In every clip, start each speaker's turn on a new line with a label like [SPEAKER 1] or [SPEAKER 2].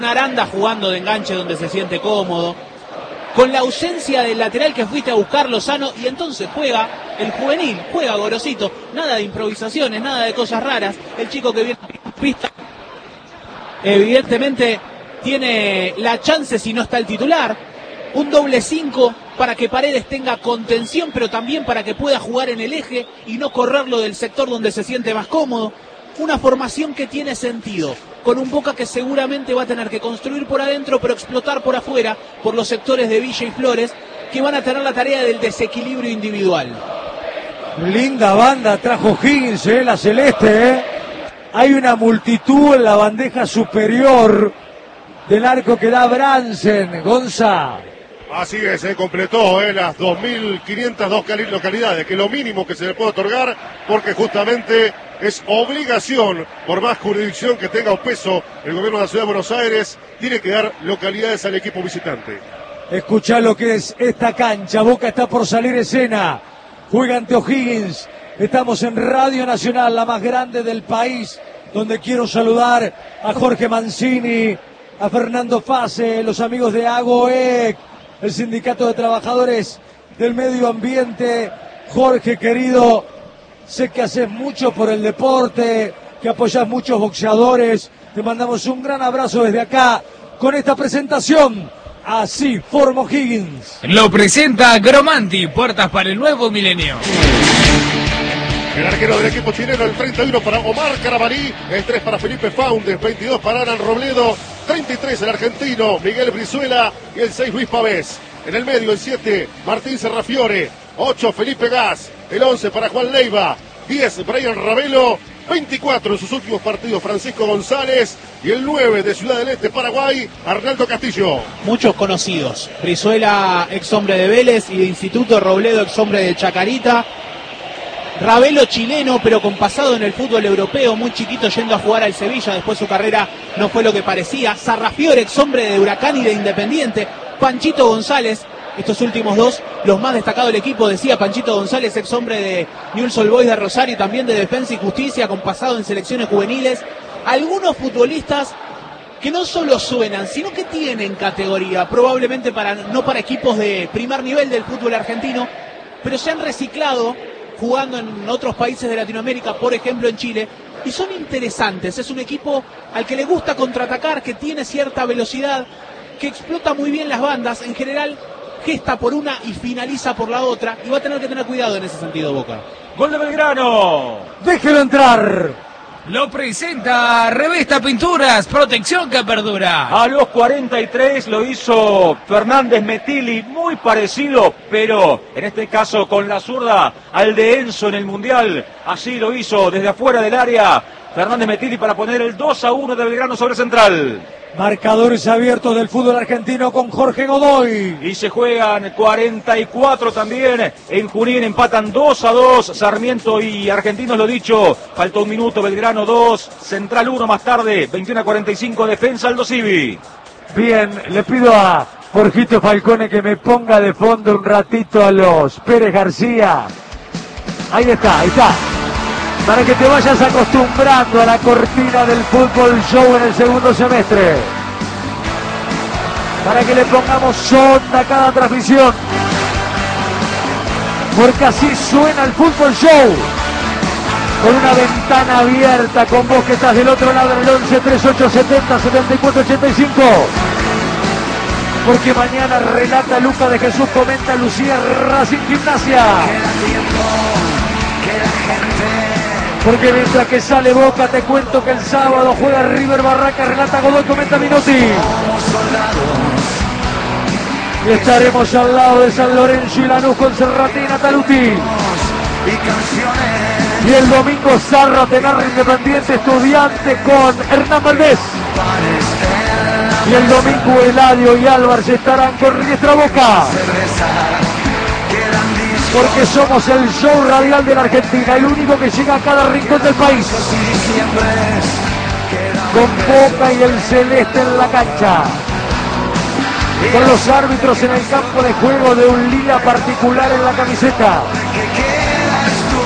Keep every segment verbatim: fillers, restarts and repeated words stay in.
[SPEAKER 1] Aranda jugando de enganche donde se siente cómodo, con la ausencia del lateral que fuiste a buscar, Lozano, y entonces juega el juvenil, juega Gorosito, nada de improvisaciones, nada de cosas raras. El chico que viene a pista evidentemente tiene la chance si no está el titular. Un doble cinco para que Paredes tenga contención, pero también para que pueda jugar en el eje y no correrlo del sector donde se siente más cómodo. Una formación que tiene sentido, con un Boca que seguramente va a tener que construir por adentro, pero explotar por afuera, por los sectores de Villa y Flores, que van a tener la tarea del desequilibrio individual.
[SPEAKER 2] Linda banda trajo Higgins, eh, la celeste. Eh. Hay una multitud en la bandeja superior del arco que da Bransen, Gonza.
[SPEAKER 3] Así es, se eh, completó eh, las dos mil quinientas dos localidades, que es lo mínimo que se le puede otorgar, porque justamente es obligación, por más jurisdicción que tenga o peso el gobierno de la Ciudad de Buenos Aires, tiene que dar localidades al equipo visitante.
[SPEAKER 2] Escuchá lo que es esta cancha, Boca está por salir escena, juega ante O'Higgins, estamos en Radio Nacional, la más grande del país, donde quiero saludar a Jorge Mancini, a Fernando Fase, los amigos de AGOEC, el Sindicato de Trabajadores del Medio Ambiente. Jorge, querido, sé que haces mucho por el deporte, que apoyas muchos boxeadores. Te mandamos un gran abrazo desde acá con esta presentación. Así forma Higgins.
[SPEAKER 4] Lo presenta Gromanti, puertas para el nuevo milenio.
[SPEAKER 3] El arquero del equipo chileno, el treinta y uno para Omar Carabalí, el tres para Felipe Faundes, veintidós para Alan Robledo, treinta y tres el argentino Miguel Brizuela y el seis Luis Pavés. En el medio el siete Martín Serrafiore, ocho Felipe Gas, el once para Juan Leiva, diez Brian Ravelo, veinticuatro en sus últimos partidos Francisco González y el nueve de Ciudad del Este, Paraguay, Arnaldo Castillo.
[SPEAKER 1] Muchos conocidos, Brizuela, ex hombre de Vélez y de Instituto, Robledo, ex hombre de Chacarita. Ravelo chileno, pero con pasado en el fútbol europeo, muy chiquito yendo a jugar al Sevilla, después su carrera no fue lo que parecía. Sarrafiore, ex hombre de Huracán y de Independiente. Panchito González, estos últimos dos, los más destacados del equipo, decía Panchito González, ex hombre de Newell's Old Boys de Rosario y también de Defensa y Justicia, con pasado en selecciones juveniles. Algunos futbolistas que no solo suenan, sino que tienen categoría, probablemente para no para equipos de primer nivel del fútbol argentino, pero se han reciclado jugando en otros países de Latinoamérica, por ejemplo en Chile, y son interesantes. Es un equipo al que le gusta contraatacar, que tiene cierta velocidad, que explota muy bien las bandas, en general gesta por una y finaliza por la otra, y va a tener que tener cuidado en ese sentido Boca.
[SPEAKER 2] Gol de Belgrano, déjelo entrar.
[SPEAKER 4] Lo presenta Revista Pinturas, protección que perdura.
[SPEAKER 5] A los cuarenta y tres lo hizo Fernández Metilli, muy parecido, pero en este caso con la zurda al de Enzo en el Mundial. Así lo hizo desde afuera del área Fernández Metilli para poner el dos a uno de Belgrano sobre Central.
[SPEAKER 2] Marcadores abiertos del fútbol argentino con Jorge Godoy.
[SPEAKER 5] Y se juegan cuarenta y cuatro también. En Junín empatan dos a dos. Sarmiento y Argentinos, lo dicho. Faltó un minuto. Belgrano dos. Central uno más tarde. veintiuno a cuarenta y cinco. Defensa Aldo Civi.
[SPEAKER 2] Bien, le pido a Jorgito Falcone que me ponga de fondo un ratito a los Pérez García. Ahí está, ahí está. Para que te vayas acostumbrando a la cortina del fútbol show en el segundo semestre. Para que le pongamos onda a cada transmisión. Porque así suena el fútbol show. Con una ventana abierta, con vos que estás del otro lado en el once treinta y ocho setenta setenta y cuatro ochenta y cinco. Porque mañana relata Luca de Jesús, comenta Lucía Racing Gimnasia. Porque mientras que sale Boca, te cuento que el sábado juega River Barraca, relata Godoy, comenta Minotti. Y estaremos al lado de San Lorenzo y Lanús con Serratina Taluti. Y el domingo Sarra, Tenarra, Independiente, Estudiante con Hernán Valdés. Y el domingo Eladio y Álvarez estarán con Riestra Boca. Porque somos el show radial de la Argentina, el único que llega a cada rincón del país. Con Boca y el celeste en la cancha. Con los árbitros en el campo de juego de un lila particular en la camiseta.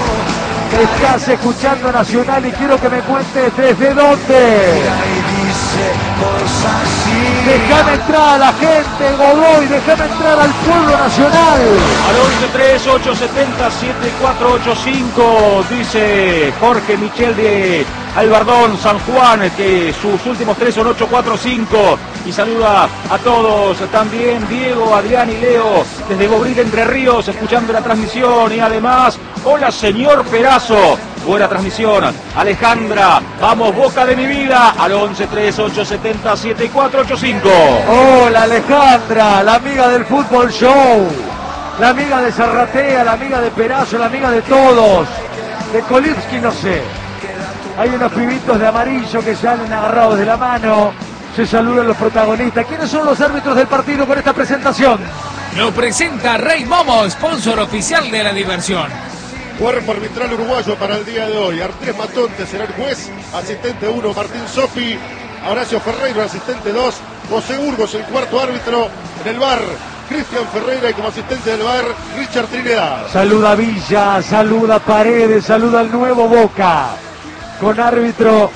[SPEAKER 2] Estás escuchando Nacional y quiero que me cuentes desde dónde. Déjame entrar a la gente, Godoy, déjame entrar al pueblo nacional.
[SPEAKER 5] Al once tres ocho siete cero siete cuatro ocho cinco, dice Jorge Michel de Albardón, San Juan, que sus últimos tres son ocho cuatro cinco. Y saluda a todos, también Diego, Adrián y Leo, desde Bobril, Entre Ríos, escuchando la transmisión. Y además, hola señor Perazo, buena transmisión. Alejandra, vamos Boca de mi vida, al once tres ocho siete cero siete cuatro ocho cinco.
[SPEAKER 2] Hola Alejandra, la amiga del Fútbol Show, la amiga de Zarratea, la amiga de Perazo, la amiga de todos. De Kolipski no sé. Hay unos pibitos de amarillo que salen agarrados de la mano. Se saludan los protagonistas. ¿Quiénes son los árbitros del partido con esta presentación?
[SPEAKER 4] Lo presenta Rey Momo, sponsor oficial de la diversión.
[SPEAKER 3] Cuerpo arbitral uruguayo para el día de hoy. Artés Matonte será el juez. Asistente uno, Martín Sofi. Horacio Ferreiro, asistente dos. José Burgos, el cuarto árbitro. En el bar, Cristian Ferreira. Y como asistente del bar, Richard Trinidad.
[SPEAKER 2] Saluda Villa, saluda Paredes, saluda al nuevo Boca. Con árbitro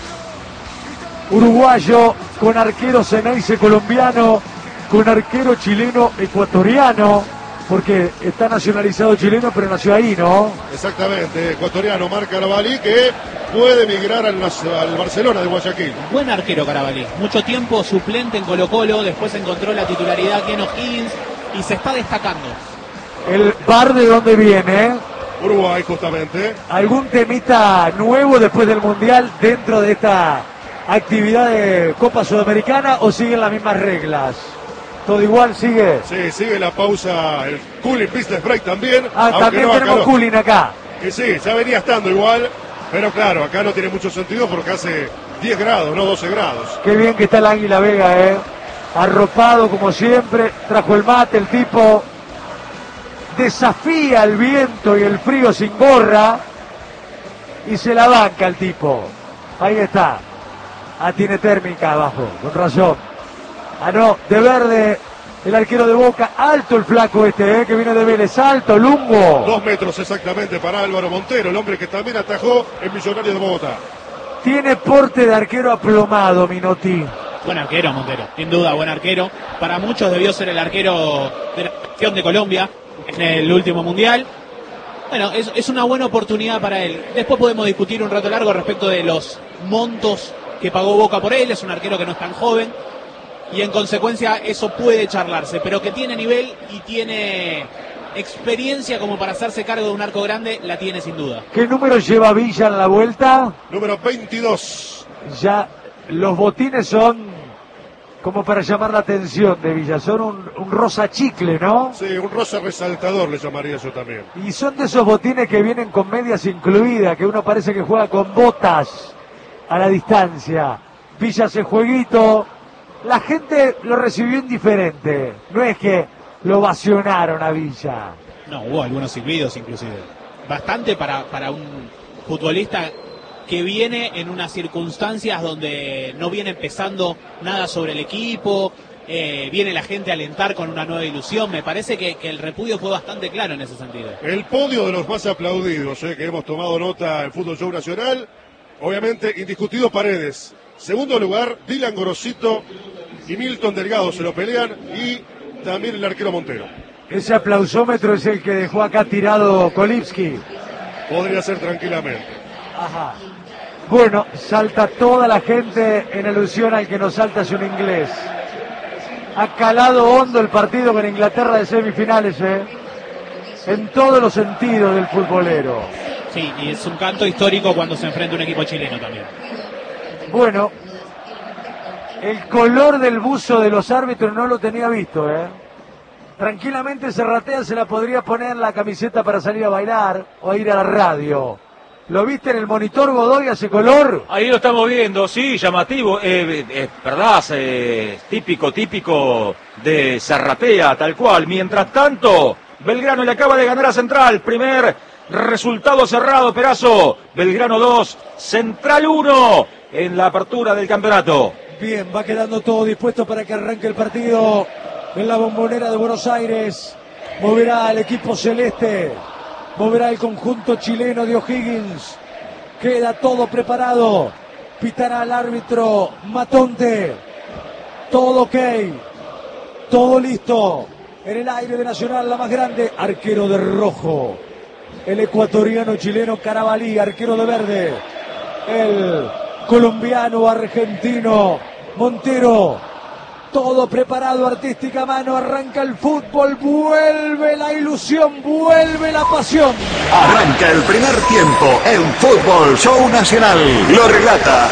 [SPEAKER 2] uruguayo, con arquero Ceneice colombiano, con arquero chileno ecuatoriano, porque está nacionalizado chileno pero nació ahí, ¿no?
[SPEAKER 3] Exactamente, ecuatoriano Marc Carabalí, que puede migrar al, al Barcelona de Guayaquil.
[SPEAKER 1] Buen arquero Carabalí, mucho tiempo suplente en Colo Colo, después encontró la titularidad Ken O'Higgins y se está destacando.
[SPEAKER 2] El bar de dónde viene,
[SPEAKER 3] Uruguay justamente.
[SPEAKER 2] ¿algún temita nuevo después del Mundial dentro de esta actividad de Copa Sudamericana o siguen las mismas reglas? ¿Todo igual sigue?
[SPEAKER 3] Sí, sigue la pausa, el cooling business break también.
[SPEAKER 2] Ah, también
[SPEAKER 3] no
[SPEAKER 2] tenemos
[SPEAKER 3] acá
[SPEAKER 2] cooling acá.
[SPEAKER 3] Que sí, ya venía estando igual, pero claro, acá no tiene mucho sentido porque hace diez grados, no doce grados.
[SPEAKER 2] Qué bien que está el Águila Vega, ¿eh? Arropado como siempre, trajo el mate el tipo, desafía el viento y el frío sin gorra y se la banca el tipo. Ahí está. Ah, tiene térmica abajo, con razón. Ah, no, de verde, el arquero de Boca, alto el flaco este, ¿eh? Que viene de Vélez, alto, lungo.
[SPEAKER 3] Dos metros exactamente para Álvaro Montero, el hombre que también atajó en Millonarios de Bogotá.
[SPEAKER 2] Tiene porte de arquero aplomado, Minotti.
[SPEAKER 1] Buen arquero Montero, sin duda, buen arquero. Para muchos debió ser el arquero de la selección de Colombia en el último mundial. Bueno, es, es una buena oportunidad para él. Después podemos discutir un rato largo respecto de los montos que pagó Boca por él. Es un arquero que no es tan joven y en consecuencia eso puede charlarse, pero que tiene nivel y tiene experiencia como para hacerse cargo de un arco grande, la tiene sin duda.
[SPEAKER 2] ¿Qué número lleva Villa en la vuelta?
[SPEAKER 3] Número veintidós.
[SPEAKER 2] Ya los botines son como para llamar la atención de Villa, son un, un rosa chicle, ¿no?
[SPEAKER 3] Sí, un rosa resaltador le llamaría yo también.
[SPEAKER 2] Y son de esos botines que vienen con medias incluidas, que uno parece que juega con botas a la distancia. Villa hace jueguito, la gente lo recibió indiferente, no es que lo ovacionaron a Villa.
[SPEAKER 1] No, hubo algunos silbidos inclusive. Bastante para, para un futbolista que viene en unas circunstancias donde no viene empezando nada sobre el equipo, eh, viene la gente a alentar con una nueva ilusión. Me parece que, que el repudio fue bastante claro en ese sentido.
[SPEAKER 3] El podio de los más aplaudidos, eh, que hemos tomado nota en Fútbol Show Nacional, obviamente indiscutido Paredes. Segundo lugar, Dylan Gorosito y Milton Delgado se lo pelean, y también el arquero Montero.
[SPEAKER 2] Ese aplausómetro es el que dejó acá tirado Kolipski.
[SPEAKER 3] Podría ser tranquilamente.
[SPEAKER 2] Ajá. Bueno, salta toda la gente en alusión al que nos salta es un inglés. Ha calado hondo el partido con Inglaterra de semifinales, ¿eh? En todos los sentidos del futbolero.
[SPEAKER 1] Sí, y es un canto histórico cuando se enfrenta un equipo chileno también.
[SPEAKER 2] Bueno, el color del buzo de los árbitros no lo tenía visto, ¿eh? Tranquilamente Serratea se la podría poner la camiseta para salir a bailar o a ir a la radio. ¿Lo viste en el monitor, Godoy, a ese color?
[SPEAKER 5] Ahí lo estamos viendo, sí, llamativo, eh, eh, verdad, eh, típico, típico de Serratea, tal cual. Mientras tanto, Belgrano le acaba de ganar a Central, primer resultado cerrado, Perazo. Belgrano dos, Central uno en la apertura del campeonato.
[SPEAKER 2] Bien, va quedando todo dispuesto para que arranque el partido en la Bombonera de Buenos Aires. Moverá al equipo celeste, moverá el conjunto chileno de O'Higgins. Queda todo preparado Pitará al árbitro Matonte. Todo ok. Todo listo. En el aire de Nacional, la más grande. Arquero de rojo. El ecuatoriano chileno Carabalí. Arquero de verde. El colombiano argentino Montero. Todo preparado, artística mano, arranca el fútbol, vuelve la ilusión, vuelve la pasión.
[SPEAKER 6] Arranca el primer tiempo en Fútbol Show Nacional. Lo relata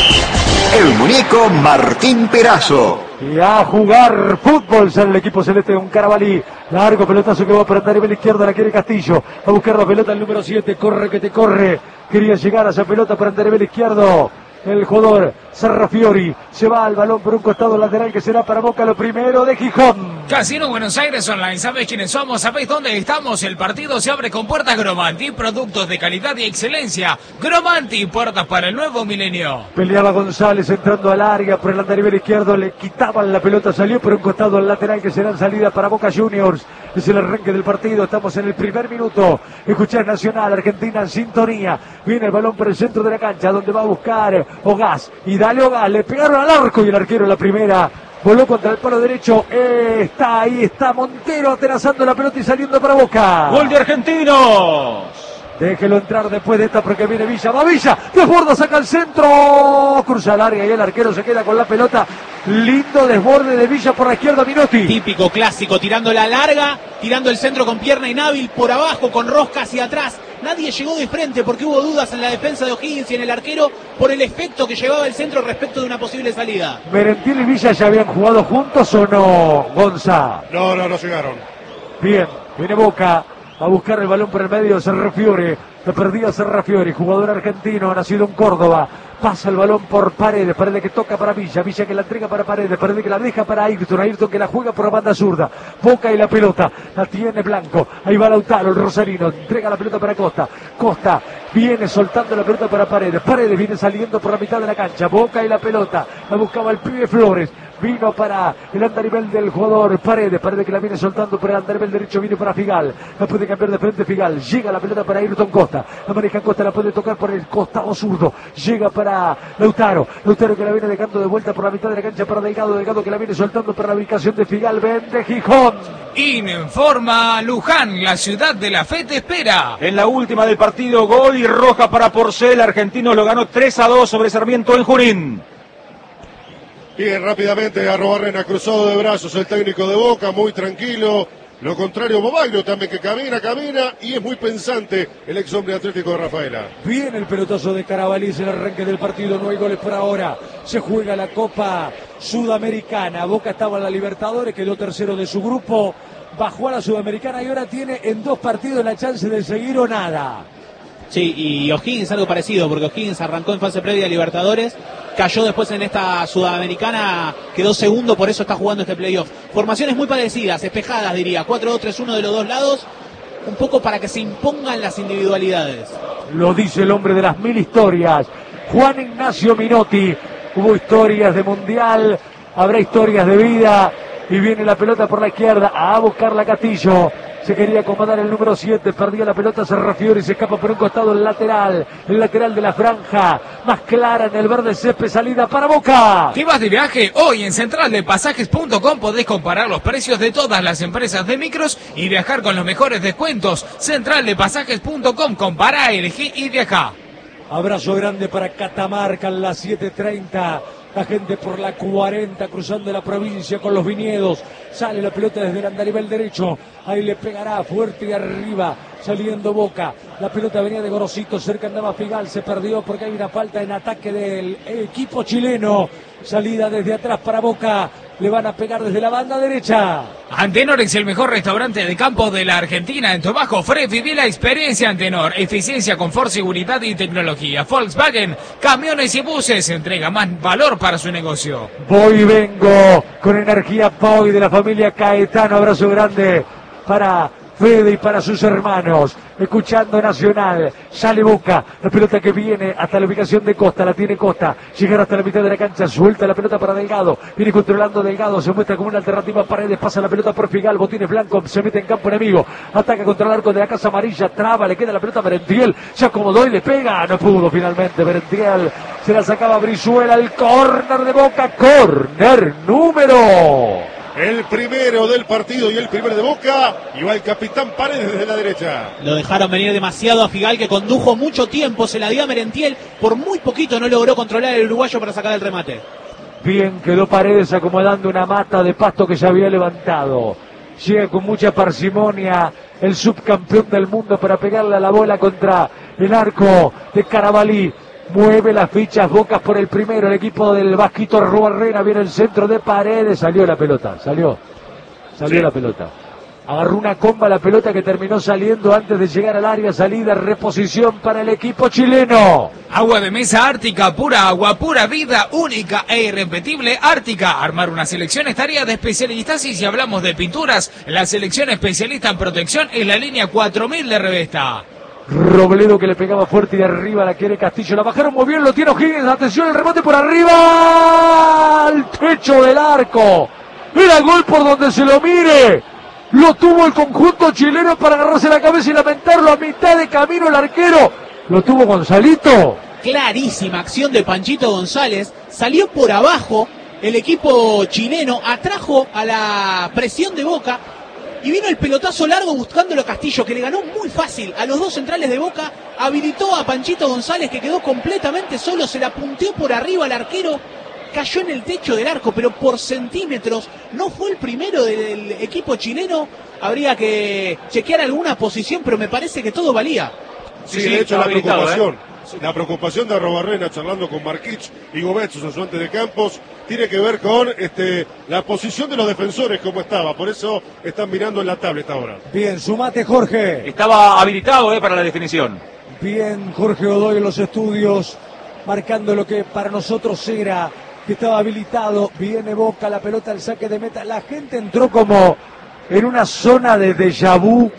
[SPEAKER 6] el muñeco Martín Perazo.
[SPEAKER 2] Y a jugar fútbol sale el equipo celeste de un Carabalí. Largo pelotazo que va a apretar a nivel izquierdo, la quiere Castillo. A buscar la pelota el número siete, corre que te corre. Quería llegar a esa pelota para el nivel izquierdo. El jugador Sarrafiori se va al balón por un costado lateral que será para Boca, lo primero de Gijón.
[SPEAKER 4] Casino Buenos Aires Online, ¿sabéis quiénes somos? ¿Sabéis dónde estamos? El partido se abre con puertas Gromanti, productos de calidad y excelencia. Gromanti, puertas para el nuevo milenio.
[SPEAKER 2] Peleaba González entrando al área por el andarivel izquierdo, le quitaban la pelota, salió por un costado al lateral que será en salida para Boca Juniors. Es el arranque del partido, estamos en el primer minuto. Escuchar Nacional, Argentina en sintonía. Viene el balón por el centro de la cancha donde va a buscar Ogás. Y dale Ogás, le pegaron al arco y el arquero en la primera. Voló contra el palo derecho, eh, está ahí, está Montero atenazando la pelota y saliendo para Boca.
[SPEAKER 5] Gol de Argentinos.
[SPEAKER 2] Déjelo entrar después de esta porque viene Villa, va Villa, desborda, saca el centro, cruza el área y el arquero se queda con la pelota. Lindo desborde de Villa por la izquierda, Minotti.
[SPEAKER 1] Típico, clásico, tirando la larga, tirando el centro con pierna inhábil, por abajo, con rosca hacia atrás. Nadie llegó de frente porque hubo dudas en la defensa de O'Higgins y en el arquero por el efecto que llevaba el centro respecto de una posible salida.
[SPEAKER 2] ¿Merentiel y Villa ya habían jugado juntos o no, Gonza?
[SPEAKER 3] No, no, no llegaron.
[SPEAKER 2] Bien, viene Boca a buscar el balón por el medio, Serrafiore. Lo perdía Serrafiore, jugador argentino, nacido en Córdoba. Pasa el balón por Paredes, Paredes que toca para Villa, Villa que la entrega para Paredes, Paredes que la deja para Ayrton, Ayrton que la juega por la banda zurda. Boca y la pelota, la tiene Blanco. Ahí va Lautaro, el rosarino, entrega la pelota para Costa. Costa viene soltando la pelota para Paredes. Paredes viene saliendo por la mitad de la cancha. Boca y la pelota, la buscaba el pibe Flores. Vino para el andarivel del jugador Paredes, Paredes que la viene soltando por el andarivel derecho, viene para Figal, la puede cambiar de frente Figal, llega la pelota para Ayrton Costa, la maneja Costa, la puede tocar por el costado zurdo, llega para Lautaro, Lautaro que la viene dejando de vuelta por la mitad de la cancha para Delgado, Delgado que la viene soltando para la ubicación de Figal, vende Gijón.
[SPEAKER 4] Informa Luján, la ciudad de la fe te espera.
[SPEAKER 5] En la última del partido, gol y roja para Porcel. Argentino lo ganó tres a dos sobre Sarmiento en Junín.
[SPEAKER 3] Bien, rápidamente Arrobarrena, cruzado de brazos el técnico de Boca, muy tranquilo. Lo contrario, Bobailo también que camina, camina y es muy pensante el ex hombre atlético de Rafaela.
[SPEAKER 2] Viene el pelotazo de Carabalí, el arranque del partido, no hay goles por ahora. Se juega la Copa Sudamericana. Boca estaba en la Libertadores, quedó tercero de su grupo, bajó a la Sudamericana y ahora tiene en dos partidos la chance de seguir o nada.
[SPEAKER 1] Sí, y O'Higgins algo parecido, porque O'Higgins arrancó en fase previa de Libertadores, cayó después en esta Sudamericana, quedó segundo, por eso está jugando este playoff. Formaciones muy parecidas, espejadas diría, cuatro dos tres uno de los dos lados, un poco para que se impongan las individualidades.
[SPEAKER 2] Lo dice el hombre de las mil historias, Juan Ignacio Minotti. Hubo historias de mundial, habrá historias de vida, y viene la pelota por la izquierda a buscarla Castillo. Se quería acomodar el número siete, perdía la pelota Serrafiori, se escapa por un costado el lateral, el lateral de la franja, más clara en el verde césped, salida para Boca.
[SPEAKER 4] ¿Te vas de viaje? Hoy en central de pasajes punto com podés comparar los precios de todas las empresas de micros y viajar con los mejores descuentos. central de pasajes punto com, compará, elegí y viajá.
[SPEAKER 2] Abrazo grande para Catamarca en las siete treinta. La gente por la cuarenta cruzando la provincia con los viñedos. Sale la pelota desde el andarivel derecho. Ahí le pegará fuerte y arriba. Saliendo Boca. La pelota venía de Gorosito. Cerca andaba Figal. Se perdió porque hay una falta en ataque del equipo chileno. Salida desde atrás para Boca. Le van a pegar desde la banda derecha.
[SPEAKER 4] Antenor es el mejor restaurante de campo de la Argentina. En Tobajo Fred, viví la experiencia Antenor. Eficiencia, confort, seguridad y tecnología. Volkswagen, camiones y buses. Entrega más valor para su negocio.
[SPEAKER 2] Voy y vengo con energía Poi de la familia Caetano. Abrazo grande para Fede y para sus hermanos, escuchando Nacional, sale Boca, la pelota que viene hasta la ubicación de Costa, la tiene Costa, llegar hasta la mitad de la cancha, suelta la pelota para Delgado, viene controlando Delgado, se muestra como una alternativa a Paredes, pasa la pelota por Figal, Botines Blanco, se mete en campo enemigo, ataca contra el arco de la Casa Amarilla, traba, le queda la pelota a Merentiel, se acomodó y le pega, no pudo finalmente Merentiel, se la sacaba Brizuela, el córner de Boca, córner número...
[SPEAKER 3] El primero del partido y el primero de Boca. Y va el capitán Paredes desde la derecha.
[SPEAKER 1] Lo dejaron venir demasiado a Figal, que condujo mucho tiempo. Se la dio a Merentiel. Por muy poquito no logró controlar el uruguayo para sacar el remate.
[SPEAKER 2] Bien, quedó Paredes acomodando una mata de pasto que se había levantado. Llega con mucha parsimonia el subcampeón del mundo para pegarle a la bola contra el arco de Carabalí. Mueve las fichas Bocas por el primero, el equipo del Vasquito Ruarrena, viene el centro de Paredes, salió la pelota, salió, salió sí. la pelota. Agarró una comba la pelota que terminó saliendo antes de llegar al área, salida, reposición para el equipo chileno.
[SPEAKER 4] Agua de mesa Ártica, pura agua, pura vida, única e irrepetible. Ártica, armar una selección es tarea de especialistas y si hablamos de pinturas, la selección especialista en protección es la línea cuatro mil de Revesta.
[SPEAKER 2] Robledo que le pegaba fuerte y de arriba la quiere Castillo, la bajaron muy bien, lo tiene O'Higgins, atención el rebote por arriba, al techo del arco, era gol por donde se lo mire, lo tuvo el conjunto chileno para agarrarse la cabeza y lamentarlo a mitad de camino el arquero, lo tuvo Gonzalito.
[SPEAKER 1] Clarísima acción de Panchito González, salió por abajo, el equipo chileno atrajo a la presión de Boca, y vino el pelotazo largo buscándolo a Castillo, que le ganó muy fácil a los dos centrales de Boca, habilitó a Panchito González, que quedó completamente solo, se la punteó por arriba al arquero, cayó en el techo del arco, pero por centímetros, no fue el primero del equipo chileno, habría que chequear alguna posición, pero me parece que todo valía.
[SPEAKER 3] Sí, sí de hecho la preocupación, ¿eh? La preocupación de Arrobarrena charlando con Marquich y Gobet, sus ayudantes de campos, tiene que ver con este, la posición de los defensores como estaba, por eso están mirando en la tablet ahora.
[SPEAKER 2] Bien, sumate Jorge.
[SPEAKER 5] Estaba habilitado eh, para la definición.
[SPEAKER 2] Bien, Jorge Godoy en los estudios, marcando lo que para nosotros era, que estaba habilitado, viene Boca, la pelota, el saque de meta, la gente entró como en una zona de déjà vu,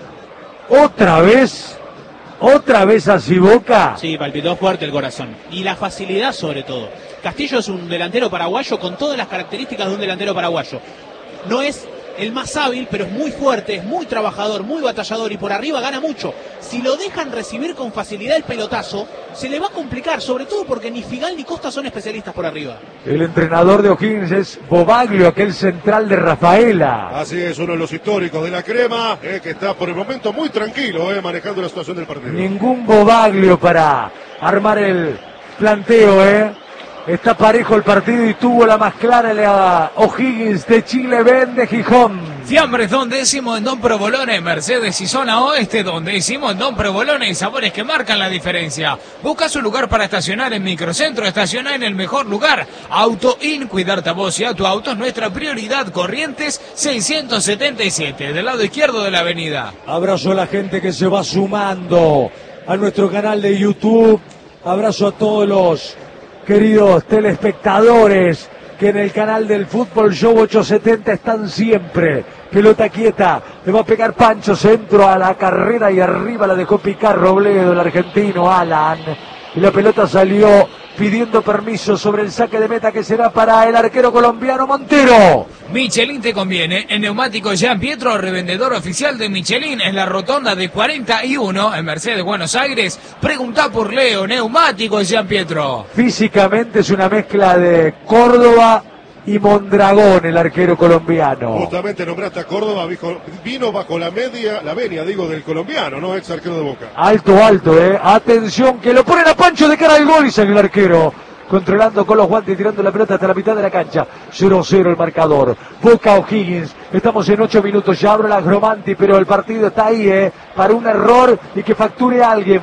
[SPEAKER 2] otra vez... ¿Otra vez así Boca?
[SPEAKER 1] Sí, palpitó fuerte el corazón. Y la facilidad sobre todo. Castillo es un delantero paraguayo con todas las características de un delantero paraguayo. No es el más hábil, pero es muy fuerte, es muy trabajador, muy batallador y por arriba gana mucho. Si lo dejan recibir con facilidad el pelotazo, se le va a complicar, sobre todo porque ni Figal ni Costa son especialistas por arriba.
[SPEAKER 2] El entrenador de O'Higgins es Bobaglio, aquel central de Rafaela.
[SPEAKER 3] Así es, uno de los históricos de la crema, eh, que está por el momento muy tranquilo, eh, manejando la situación del partido.
[SPEAKER 2] Ningún Bobaglio para armar el planteo, eh. Está parejo el partido y tuvo la más clara la O'Higgins de Chile, Ben de Gijón.
[SPEAKER 4] Fiambres Don Décimo en Don Provolone, Mercedes y Zona Oeste Don Décimo en Don Provolone, sabores que marcan la diferencia. Busca su lugar para estacionar en Microcentro, estacionar en el mejor lugar. Auto In, cuidarte a vos y a tu auto es nuestra prioridad. Corrientes seiscientos setenta y siete, del lado izquierdo de la avenida.
[SPEAKER 2] Abrazo a la gente que se va sumando a nuestro canal de YouTube. Abrazo a todos los queridos telespectadores que en el canal del Fútbol Show ochocientos setenta están siempre. Pelota quieta, le va a pegar Pancho, centro a la carrera y arriba la dejó picar Robledo, el argentino Alan. Y la pelota salió pidiendo permiso sobre el saque de meta que será para el arquero colombiano Montero.
[SPEAKER 4] Michelin te conviene. En Neumático Jean Pietro, revendedor oficial de Michelin en la rotonda de cuarenta y uno en Mercedes, Buenos Aires. Preguntá por Leo, Neumático Jean Pietro.
[SPEAKER 2] Físicamente es una mezcla de Córdoba y Mondragón, el arquero colombiano.
[SPEAKER 3] Justamente nombraste a Córdoba, vino bajo la media, la venia, digo, del colombiano, ¿no? Ex arquero de Boca.
[SPEAKER 2] Alto, alto, eh. Atención, que lo ponen a Pancho de cara al gol y sale el arquero. Controlando con los guantes, tirando la pelota hasta la mitad de la cancha. cero cero el marcador. Boca O'Higgins. Estamos en ocho minutos. Ya abro la Gromanti, pero el partido está ahí, eh. Para un error y que facture a alguien.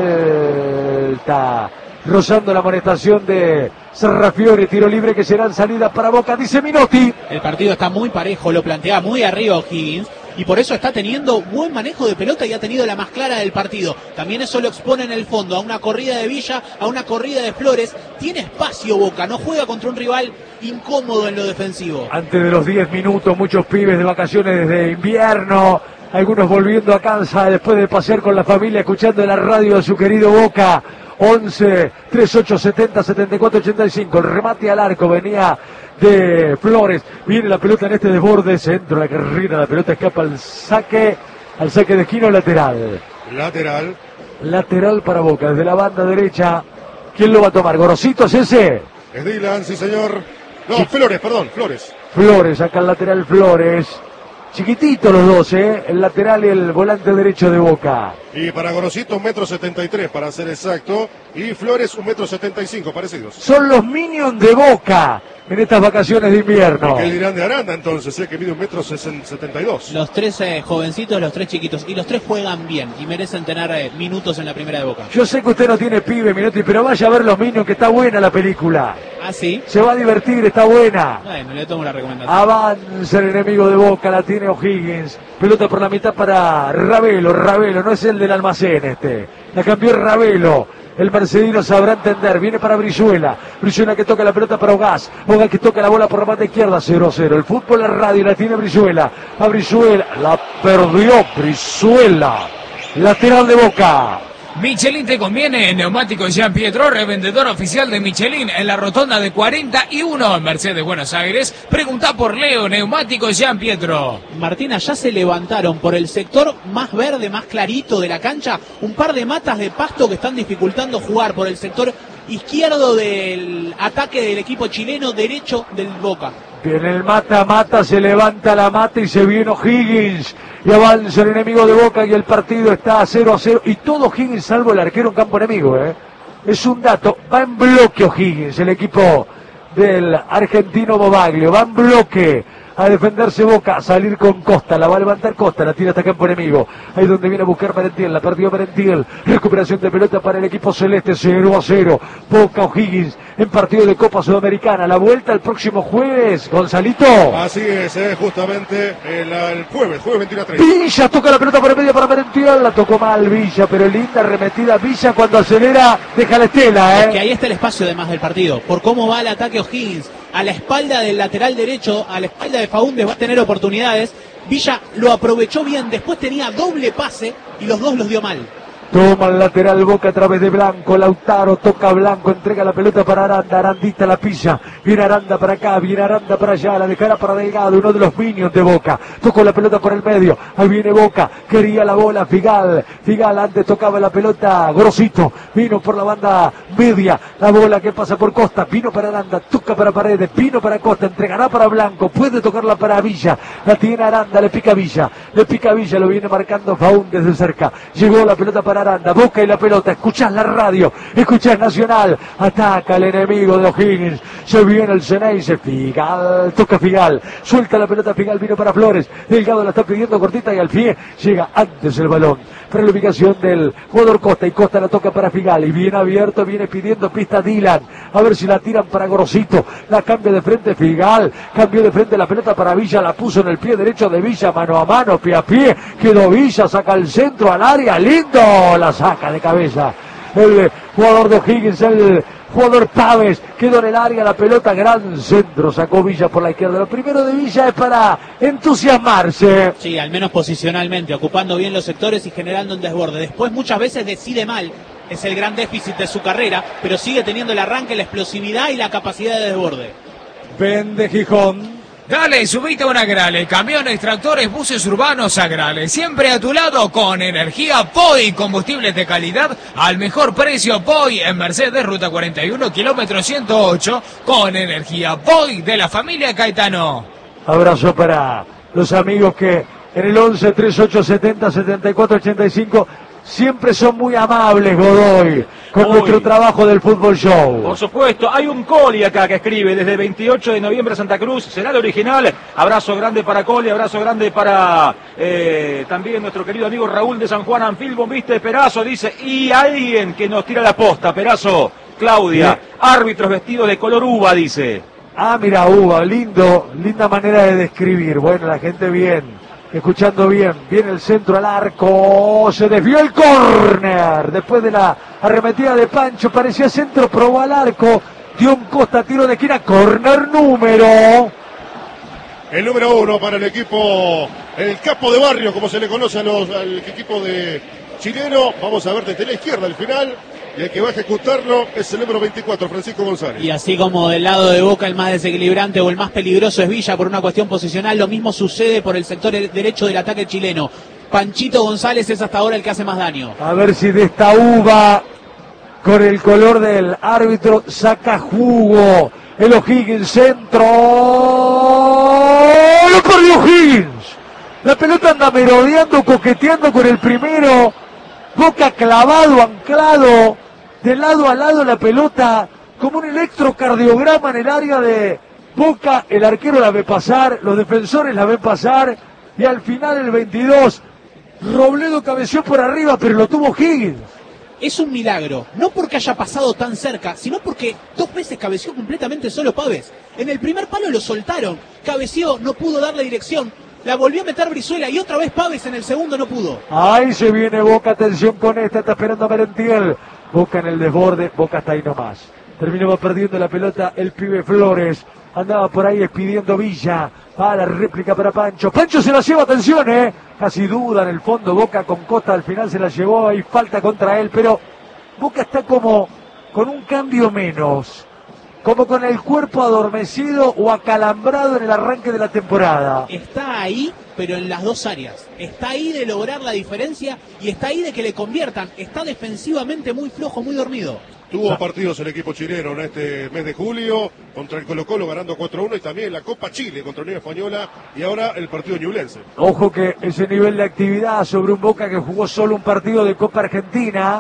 [SPEAKER 2] Falta. Rozando la amonestación de Serrafiore, tiro libre que será en salida para Boca, dice Minotti.
[SPEAKER 1] El partido está muy parejo, lo plantea muy arriba O'Higgins y por eso está teniendo buen manejo de pelota y ha tenido la más clara del partido. También eso lo expone en el fondo, a una corrida de Villa, a una corrida de Flores. Tiene espacio Boca, no juega contra un rival incómodo en lo defensivo.
[SPEAKER 2] Antes de los diez minutos, muchos pibes de vacaciones desde invierno algunos volviendo a casa después de pasear con la familia, escuchando la radio de su querido Boca. once, treinta y ocho, setenta, setenta y cuatro, ochenta y cinco. El remate al arco venía de Flores. Viene la pelota en este desborde, centro, la carrera, la pelota escapa al saque, al saque de esquina lateral.
[SPEAKER 3] Lateral.
[SPEAKER 2] Lateral para Boca, desde la banda derecha. ¿Quién lo va a tomar? ¿Gorosito es ese?
[SPEAKER 3] Es Dylan, sí señor. No, Flores, perdón, Flores.
[SPEAKER 2] Flores, acá el lateral Flores. Chiquititos los dos, ¿eh? El lateral y el volante derecho de Boca.
[SPEAKER 3] Y para Gorosito un metro setenta y tres para ser exacto. Y Flores un metro setenta y cinco, parecidos.
[SPEAKER 2] Son los Minions de Boca en estas vacaciones de invierno.
[SPEAKER 3] ¿Qué dirán de Aranda entonces? ¿Eh? Que mide un metro setenta y dos.
[SPEAKER 1] Los tres eh, jovencitos, los tres chiquitos. Y los tres juegan bien y merecen tener eh, minutos en la primera de Boca.
[SPEAKER 2] Yo sé que usted no tiene pibe, Minotti, pero vaya a ver los Minions, que está buena la película.
[SPEAKER 1] ¿Ah, sí?
[SPEAKER 2] Se va a divertir, está buena.
[SPEAKER 1] Bueno, le tomo la recomendación.
[SPEAKER 2] Avanza el enemigo de Boca, la tiene O'Higgins. Pelota por la mitad para Ravelo. Ravelo, no es el del almacén este. La cambió Ravelo. El mercedino sabrá entender. Viene para Brizuela. Brizuela que toca la pelota para Ogaz. Ogaz que toca la bola por la banda izquierda. cero a cero. El fútbol, la radio, la tiene Brizuela. A Brizuela. La perdió Brizuela. Lateral de Boca.
[SPEAKER 4] Michelin te conviene, Neumáticos Jean Pietro, revendedor oficial de Michelin en la rotonda de cuarenta y uno en Mercedes, Buenos Aires. Pregunta por Leo, Neumáticos Jean Pietro.
[SPEAKER 1] Martina, ya se levantaron por el sector más verde, más clarito de la cancha, un par de matas de pasto que están dificultando jugar por el sector izquierdo del ataque del equipo chileno, derecho del Boca.
[SPEAKER 2] Viene el mata-mata, se levanta la mata y se viene O'Higgins. Y avanza el enemigo de Boca y el partido está a cero a cero. Y todo O'Higgins salvo el arquero en campo enemigo, ¿eh? Es un dato. Va en bloque O'Higgins, el equipo del argentino Bobaglio. Va en bloque a defenderse Boca, a salir con Costa. La va a levantar Costa, la tira hasta campo enemigo. Ahí es donde viene a buscar Merentiel. La perdió Merentiel. Recuperación de pelota para el equipo celeste. cero a cero. Boca O'Higgins en partido de Copa Sudamericana. La vuelta el próximo jueves, Gonzalito.
[SPEAKER 3] Así es, eh, justamente el, el jueves, jueves veintiuno a tres.
[SPEAKER 2] Villa toca la pelota por el medio para Merentiel. La tocó mal Villa, pero linda remetida. Villa cuando acelera, deja la estela, ¿eh?
[SPEAKER 1] Es que ahí está el espacio además del partido. Por cómo va el ataque O'Higgins. A la espalda del lateral derecho, a la espalda de Faúndez va a tener oportunidades. Villa lo aprovechó bien, después tenía doble pase y los dos los dio mal.
[SPEAKER 2] Toma el lateral Boca a través de Blanco. Lautaro toca Blanco, entrega la pelota para Aranda. Arandita la pilla. Viene Aranda para acá, viene Aranda para allá. La dejará para Delgado, uno de los minions de Boca. Tocó la pelota por el medio. Ahí viene Boca. Quería la bola Figal. Figal antes tocaba la pelota. Grosito. Vino por la banda media. La bola que pasa por Costa. Vino para Aranda. Toca para Paredes. Vino para Costa. Entregará para Blanco. Puede tocarla para Villa. La tiene Aranda. Le pica Villa. Le pica Villa. Lo viene marcando Faún desde cerca. Llegó la pelota para Aranda, Boca y la pelota, escuchás la radio, escuchás Nacional, ataca el enemigo de O'Higgins, se viene el Ceneice, Figal, toca Figal, suelta la pelota Figal, vino para Flores, Delgado la está pidiendo cortita y al pie, llega antes el balón, para la ubicación del jugador Costa y Costa la toca para Figal y viene abierto, viene pidiendo pista Dylan, a ver si la tiran para Grosito, la cambia de frente Figal, cambió de frente la pelota para Villa, la puso en el pie derecho de Villa, mano a mano, pie a pie, quedó Villa, saca el centro al área, lindo, la saca de cabeza el jugador de O'Higgins, el jugador Pávez, quedó en el área, la pelota, gran centro, sacó Villa por la izquierda. Lo primero de Villa es para entusiasmarse.
[SPEAKER 1] Sí, al menos posicionalmente, ocupando bien los sectores y generando un desborde. Después muchas veces decide mal, es el gran déficit de su carrera, pero sigue teniendo el arranque, la explosividad y la capacidad de desborde.
[SPEAKER 2] Vende Gijón.
[SPEAKER 4] Dale, subite a una Grale, camiones, tractores, buses urbanos a Grale, siempre a tu lado con energía P O I, combustibles de calidad al mejor precio. P O I en Mercedes, ruta cuarenta y uno, kilómetro ciento ocho, con energía P O I de la familia Caetano.
[SPEAKER 2] Abrazo para los amigos que en el once, treinta y ocho, setenta, setenta y cuatro, ochenta y cinco siempre son muy amables, Godoy, con
[SPEAKER 5] Hoy.
[SPEAKER 2] nuestro trabajo del Fútbol Show.
[SPEAKER 5] Por supuesto, hay un Coli acá que escribe desde el veintiocho de noviembre Santa Cruz, será el original. Abrazo grande para Coli, abrazo grande para eh, también nuestro querido amigo Raúl de San Juan Anfilbo, viste, Perazo, dice, y alguien que nos tira la posta, Perazo, Claudia,
[SPEAKER 2] Sí.
[SPEAKER 5] árbitros vestidos de color uva, dice.
[SPEAKER 2] Ah, mira, uva, lindo, linda manera de describir. Bueno, la gente bien, escuchando bien, viene el centro al arco, se desvió el córner, después de la arremetida de Pancho, parecía centro, probó al arco, dio un Costa, tiro de esquina, córner número...
[SPEAKER 3] El número uno para el equipo el capo de barrio, como se le conoce a los, al equipo de chileno. Vamos a ver desde la izquierda al final. Y el que va a ejecutarlo es el número veinticuatro, Francisco González.
[SPEAKER 1] Y así como del lado de Boca el más desequilibrante o el más peligroso es Villa por una cuestión posicional, lo mismo sucede por el sector derecho del ataque chileno. Panchito González es hasta ahora el que hace más daño.
[SPEAKER 2] A ver si de esta uva, con el color del árbitro, saca jugo. El O'Higgins, centro. ¡Lo perdió O'Higgins! La pelota anda merodeando, coqueteando con el primero. Boca clavado, anclado, de lado a lado la pelota, como un electrocardiograma en el área de Boca. El arquero la ve pasar, los defensores la ven pasar, y al final el veintidós, Robledo cabeció por arriba, pero lo tuvo Higgins.
[SPEAKER 1] Es un milagro, no porque haya pasado tan cerca, sino porque dos veces cabeció completamente solo Pávez. En el primer palo lo soltaron, cabeció, no pudo darle dirección. La volvió a meter Brizuela y otra vez Pávez en el segundo no pudo.
[SPEAKER 2] Ahí se viene Boca, atención con esta, está esperando a Merentiel. Boca en el desborde, Boca está ahí nomás. Terminaba perdiendo la pelota el pibe Flores. Andaba por ahí expidiendo Villa. Va la réplica para Pancho. Pancho se la lleva, atención, eh. Casi duda en el fondo, Boca con Costa al final se la llevó. Hay falta contra él, pero Boca está como con un cambio menos. Como con el cuerpo adormecido o acalambrado en el arranque de la temporada.
[SPEAKER 1] Está ahí, pero en las dos áreas. Está ahí de lograr la diferencia y está ahí de que le conviertan. Está defensivamente muy flojo, muy dormido.
[SPEAKER 3] Tuvo partidos el equipo chileno en este mes de julio, contra el Colo-Colo ganando cuatro a uno y también la Copa Chile contra la Unión Española y ahora el partido ñublense.
[SPEAKER 2] Ojo que ese nivel de actividad sobre un Boca que jugó solo un partido de Copa Argentina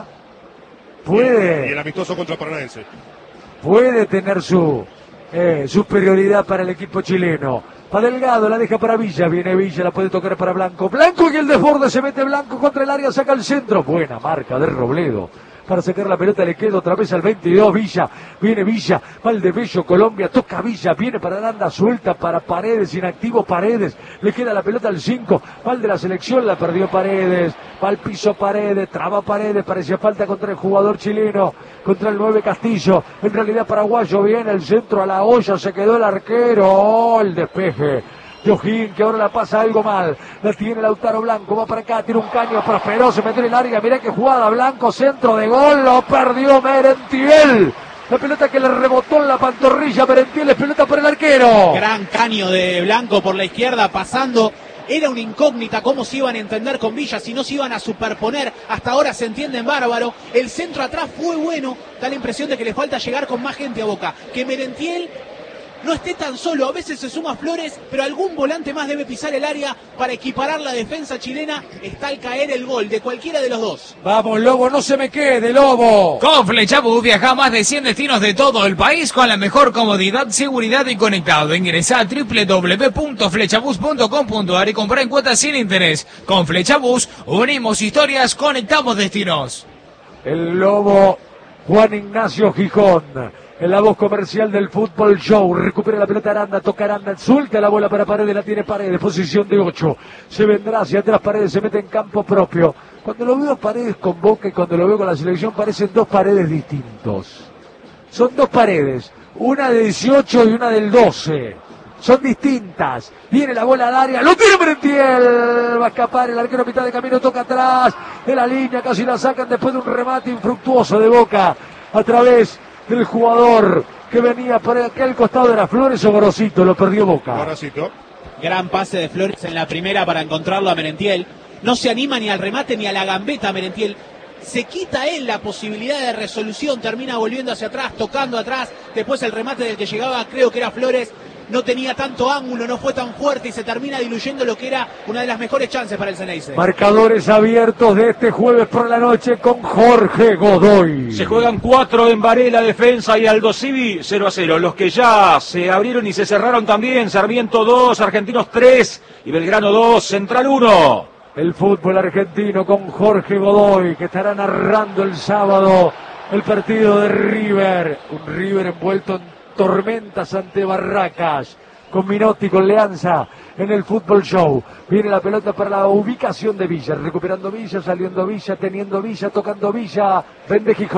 [SPEAKER 2] puede...
[SPEAKER 3] Y el amistoso contra Paranaense.
[SPEAKER 2] Puede tener su eh, superioridad para el equipo chileno. Pa Delgado, la deja para Villa, viene Villa, la puede tocar para Blanco. Blanco y el desborde, se mete Blanco contra el área, saca el centro. Buena marca de Robledo. Para sacar la pelota le queda otra vez al veintidós, Villa, viene Villa, Valdebello, Colombia, toca Villa, viene para Aranda, suelta para Paredes, inactivo Paredes, le queda la pelota al cinco, Val de la selección, la perdió Paredes, va al piso Paredes, traba Paredes, parecía falta contra el jugador chileno, contra el nueve Castillo, en realidad paraguayo, viene el centro a la olla, se quedó el arquero, oh, el despeje. O'Higgins, que ahora la pasa algo mal, la tiene Lautaro Blanco, va para acá, tiene un caño, prosperó, se metió en el área, mirá qué jugada, Blanco, centro de gol, lo perdió Merentiel, la pelota que le rebotó en la pantorrilla, Merentiel, es pelota por el arquero.
[SPEAKER 1] Gran caño de Blanco por la izquierda, pasando, era una incógnita cómo se iban a entender con Villa, si no se iban a superponer, hasta ahora se entienden bárbaro, el centro atrás fue bueno, da la impresión de que le falta llegar con más gente a Boca, que Merentiel no esté tan solo, a veces se suma Flores, pero algún volante más debe pisar el área para equiparar la defensa chilena. Está al caer el gol de cualquiera de los dos.
[SPEAKER 2] Vamos, Lobo, no se me quede, Lobo.
[SPEAKER 4] Con Flechabús viaja a más de cien destinos de todo el país con la mejor comodidad, seguridad y conectado. Ingresa a doble u doble u doble u punto flechabús punto com punto a r y compra en cuotas sin interés. Con Flechabús unimos historias, conectamos destinos.
[SPEAKER 2] El Lobo, Juan Ignacio Gijón. En la voz comercial del Fútbol Show, recupera la pelota Aranda, toca Aranda, suelta la bola para Paredes, la tiene Paredes, posición de ocho, se vendrá hacia atrás Paredes, se mete en campo propio. Cuando lo veo a Paredes con Boca y cuando lo veo con la selección parecen dos Paredes distintos. Son dos Paredes, una de dieciocho y una del doce. Son distintas. Viene la bola al área, lo tiene Merentiel, va a escapar el arquero a mitad de camino, toca atrás de la línea, casi la sacan después de un remate infructuoso de Boca a través del jugador que venía por aquel costado, era Flores o Gorosito, lo perdió Boca.
[SPEAKER 3] Gorosito.
[SPEAKER 1] Gran pase de Flores en la primera para encontrarlo a Merentiel. No se anima ni al remate ni a la gambeta Merentiel. Se quita él la posibilidad de resolución, termina volviendo hacia atrás, tocando atrás. Después el remate del que llegaba, creo que era Flores, no tenía tanto ángulo, no fue tan fuerte y se termina diluyendo lo que era una de las mejores chances para el Ceneice.
[SPEAKER 2] Marcadores abiertos de este jueves por la noche con Jorge Godoy.
[SPEAKER 5] Se juegan cuatro en Varela, Defensa y Aldo Civi, cero a cero. Los que ya se abrieron y se cerraron también, Sarmiento dos, Argentinos tres y Belgrano dos, Central uno.
[SPEAKER 2] El fútbol argentino con Jorge Godoy, que estará narrando el sábado el partido de River. Un River envuelto en tormentas ante Barracas, con Minotti, con Leanza en el Fútbol Show. Viene la pelota para la ubicación de Villa, recuperando Villa, saliendo Villa, teniendo Villa, tocando Villa, vende Gijón.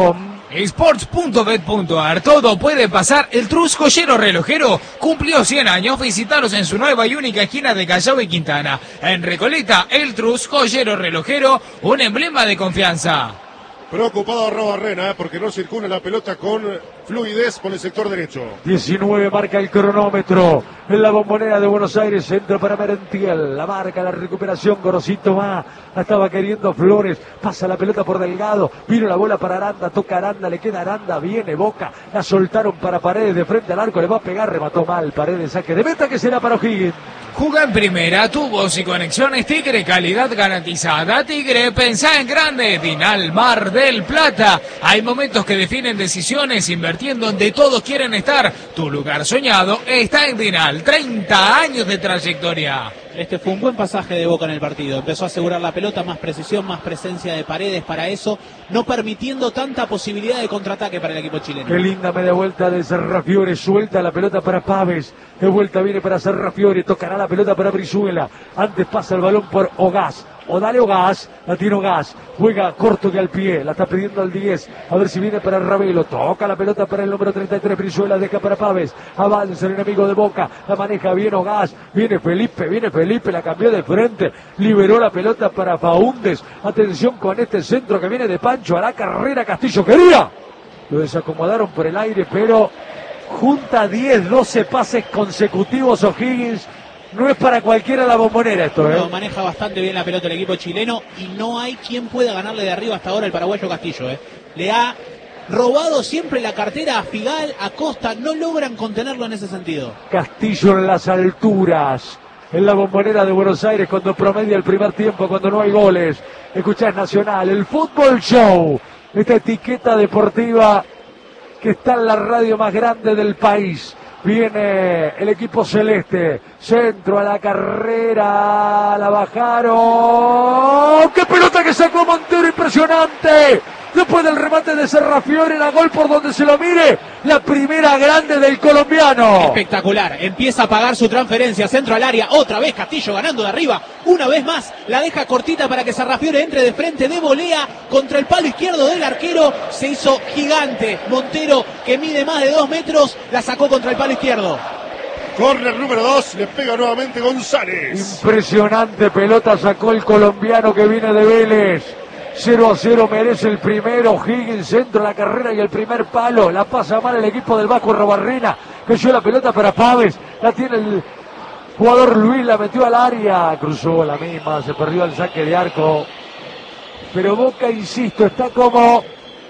[SPEAKER 4] Sports punto bet punto a r, todo puede pasar. El Trus Joyero Relojero cumplió cien años. Visitaros en su nueva y única esquina de Callao y Quintana. En Recoleta, el Trus Joyero Relojero, un emblema de confianza.
[SPEAKER 3] Preocupado Arrobarrena, ¿eh? porque no circula la pelota con fluidez por el sector derecho.
[SPEAKER 2] diecinueve marca el cronómetro. En la Bombonera de Buenos Aires, centro para Merentiel. La marca, la recuperación, Gorosito va. Estaba queriendo Flores. Pasa la pelota por Delgado. Vino la bola para Aranda. Toca Aranda, le queda Aranda. Viene Boca. La soltaron para Paredes de frente al arco. Le va a pegar, remató mal. Paredes, saque de meta que será para O'Higgins.
[SPEAKER 4] Juga en primera, tubos y conexiones Tigre, calidad garantizada. Tigre, pensá en grande. Dinal Mar del Plata. Hay momentos que definen decisiones, invirtiendo donde todos quieren estar. Tu lugar soñado está en Dinal. treinta años de trayectoria.
[SPEAKER 1] Este fue un buen pasaje de Boca en el partido. Empezó a asegurar la pelota, más precisión, más presencia de Paredes para eso, no permitiendo tanta posibilidad de contraataque para el equipo chileno.
[SPEAKER 2] Qué linda media vuelta de Serrafiore, suelta la pelota para Paves, de vuelta viene para Serrafiore, tocará la pelota para Brizuela, antes pasa el balón por Ogás, o dale Ogás, la tiene Ogás, juega corto que al pie, la está pidiendo al diez, a ver si viene para Ravelo, toca la pelota para el número treinta y tres, Brizuela deja para Paves, avanza el enemigo de Boca, la maneja bien Ogás, viene Felipe, viene Felipe, la cambió de frente, liberó la pelota para Faúndez, atención con este centro que viene de Pancho, a la carrera Castillo, quería, lo desacomodaron por el aire, pero junta diez, doce pases consecutivos O'Higgins. No es para cualquiera la Bombonera esto, ¿eh?
[SPEAKER 1] No, maneja bastante bien la pelota el equipo chileno y no hay quien pueda ganarle de arriba hasta ahora el paraguayo Castillo, ¿eh? Le ha robado siempre la cartera a Figal, a Costa, no logran contenerlo en ese sentido.
[SPEAKER 2] Castillo en las alturas, en la Bombonera de Buenos Aires, cuando promedia el primer tiempo, cuando no hay goles. Escuchás Nacional, el Fútbol Show, esta etiqueta deportiva que está en la radio más grande del país. Viene el equipo celeste, centro a la carrera, la bajaron. ¡Qué pelota que sacó Montero, impresionante! Después del remate de Serrafiore, la gol por donde se lo mire, la primera grande del colombiano.
[SPEAKER 1] Espectacular, empieza a pagar su transferencia, centro al área, otra vez Castillo ganando de arriba, una vez más, la deja cortita para que Serrafiore entre de frente de volea contra el palo izquierdo del arquero, se hizo gigante, Montero que mide más de dos metros, la sacó contra el palo izquierdo.
[SPEAKER 3] Corner número dos, le pega nuevamente González.
[SPEAKER 2] Impresionante pelota sacó el colombiano que viene de Vélez. cero a cero merece el primero, O'Higgins, centro la carrera y el primer palo, la pasa mal el equipo del Vasco Arrobarrena, cayó la pelota para Paves, la tiene el jugador Luis, la metió al área, cruzó la misma, se perdió el saque de arco, pero Boca, insisto, está como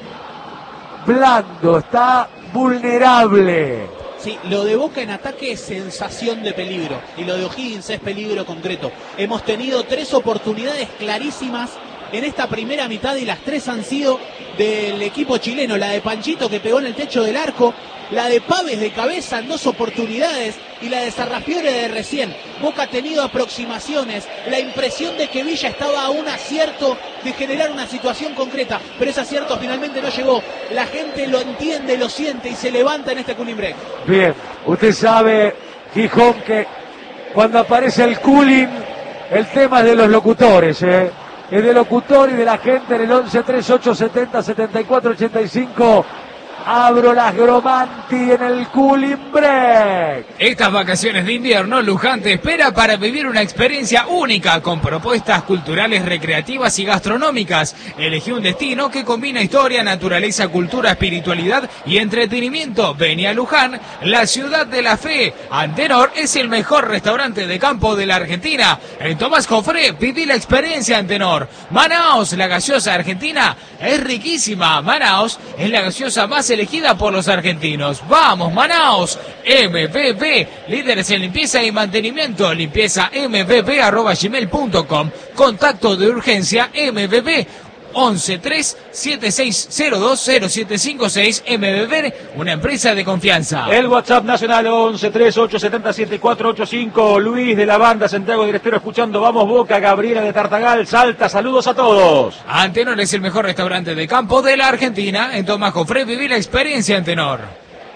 [SPEAKER 2] blando, está vulnerable.
[SPEAKER 1] Sí, lo de Boca en ataque es sensación de peligro y lo de O'Higgins es peligro concreto. Hemos tenido tres oportunidades clarísimas en esta primera mitad y las tres han sido del equipo chileno. La de Panchito que pegó en el techo del arco, la de Paves de cabeza en dos oportunidades y la de Serrafiore de recién. Boca ha tenido aproximaciones, la impresión de que Villa estaba a un acierto de generar una situación concreta, pero ese acierto finalmente no llegó. La gente lo entiende, lo siente y se levanta en este cooling break.
[SPEAKER 2] Bien, usted sabe, Gijón, que cuando aparece el cooling, el tema es de los locutores, ¿eh? Es de locutor y de la gente en el once treinta y ocho setenta setenta y cuatro ochenta y cinco. Abro las Gromanti en el cooling break.
[SPEAKER 4] Estas vacaciones de invierno, Luján te espera para vivir una experiencia única con propuestas culturales, recreativas y gastronómicas. Elegí un destino que combina historia, naturaleza, cultura, espiritualidad y entretenimiento. Vení a Luján, la ciudad de la fe. Antenor es el mejor restaurante de campo de la Argentina. En Tomás Jofré, viví la experiencia Antenor. Manaos, la gaseosa argentina, es riquísima. Manaos es la gaseosa más elegida por los argentinos. ¡Vamos, Manaos! M V P, líderes en limpieza y mantenimiento. Limpieza m v p arroba gmail punto com. Contacto de urgencia M V P once tres siete seis cero dos cero siete cinco seis. M V P, una empresa de confianza.
[SPEAKER 5] El WhatsApp nacional once treinta y ocho setenta siete cuatro ochenta y cinco. Luis de la banda Santiago del Estero escuchando Vamos Boca. Gabriela de Tartagal, Salta. Saludos a todos.
[SPEAKER 4] Antenor es el mejor restaurante de campo de la Argentina. En Tomás Jofré viví la experiencia Antenor.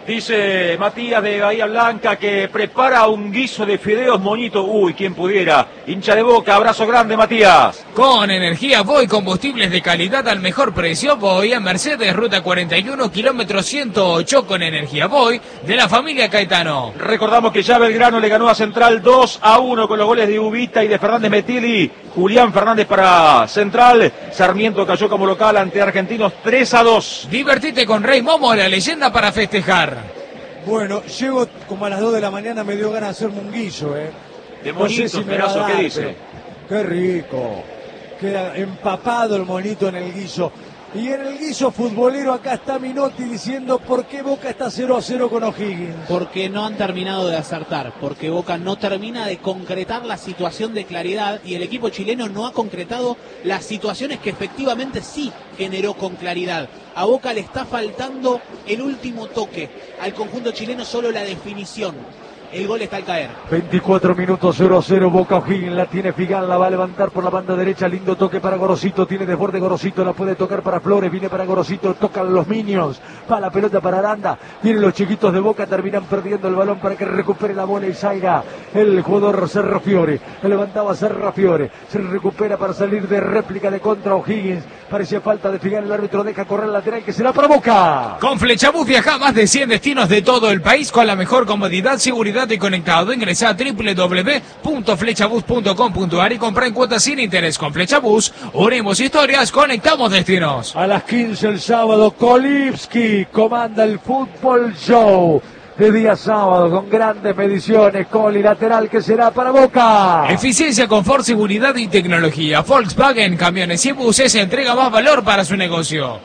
[SPEAKER 5] Dice Matías de Bahía Blanca que prepara un guiso de fideos moñito. Uy, quien pudiera. Hincha de Boca, abrazo grande, Matías.
[SPEAKER 4] Con energía Voy, combustibles de calidad al mejor precio. Voy a Mercedes, ruta cuarenta y uno, kilómetro ciento ocho, con energía Voy, de la familia Caetano.
[SPEAKER 5] Recordamos que ya Belgrano le ganó a Central dos a uno con los goles de Ubita y de Fernández Metili. Julián Fernández para Central. Sarmiento cayó como local ante Argentinos tres a dos.
[SPEAKER 4] Divertite con Rey Momo, la leyenda para festejar.
[SPEAKER 2] Bueno, llego como a las dos de la mañana, me dio ganas de hacerme un guiso, ¿eh?
[SPEAKER 5] De monito,
[SPEAKER 2] no sé si me
[SPEAKER 5] Perazo,
[SPEAKER 2] va a
[SPEAKER 5] ¿qué
[SPEAKER 2] dar,
[SPEAKER 5] dice?
[SPEAKER 2] pero qué rico. Queda empapado el monito en el guiso. Y en el guiso futbolero acá está Minotti diciendo por qué Boca está cero a cero con O'Higgins.
[SPEAKER 1] Porque no han terminado de acertar, porque Boca no termina de concretar la situación de claridad y el equipo chileno no ha concretado las situaciones que efectivamente sí generó con claridad. A Boca le está faltando el último toque, al conjunto chileno solo la definición. El gol está al caer.
[SPEAKER 2] veinticuatro minutos, cero a cero, Boca O'Higgins, la tiene Figal, la va a levantar por la banda derecha, lindo toque para Gorosito, tiene desborde Gorosito, la puede tocar para Flores, viene para Gorosito, tocan los Minions, va la pelota para Aranda, vienen los chiquitos de Boca, terminan perdiendo el balón para que recupere la bola y salga el jugador Serra Fiore, le levantaba Serra Fiore, se recupera para salir de réplica de contra O'Higgins, parecía falta de Figal, el árbitro deja correr el lateral que será para Boca.
[SPEAKER 4] Con Flechabús viaja a más de cien destinos de todo el país con la mejor comodidad, seguridad y conectado. Ingresa a doble u doble u doble u punto flechabús punto com punto a r y compra en cuotas sin interés. Con Flechabús, unimos historias, conectamos destinos.
[SPEAKER 2] A las quince el sábado, Kolipski comanda el Fútbol Show de día sábado con grandes mediciones. Coli lateral que será para Boca.
[SPEAKER 4] Eficiencia, confort, seguridad y tecnología. Volkswagen, camiones y buses, entrega más valor para su negocio.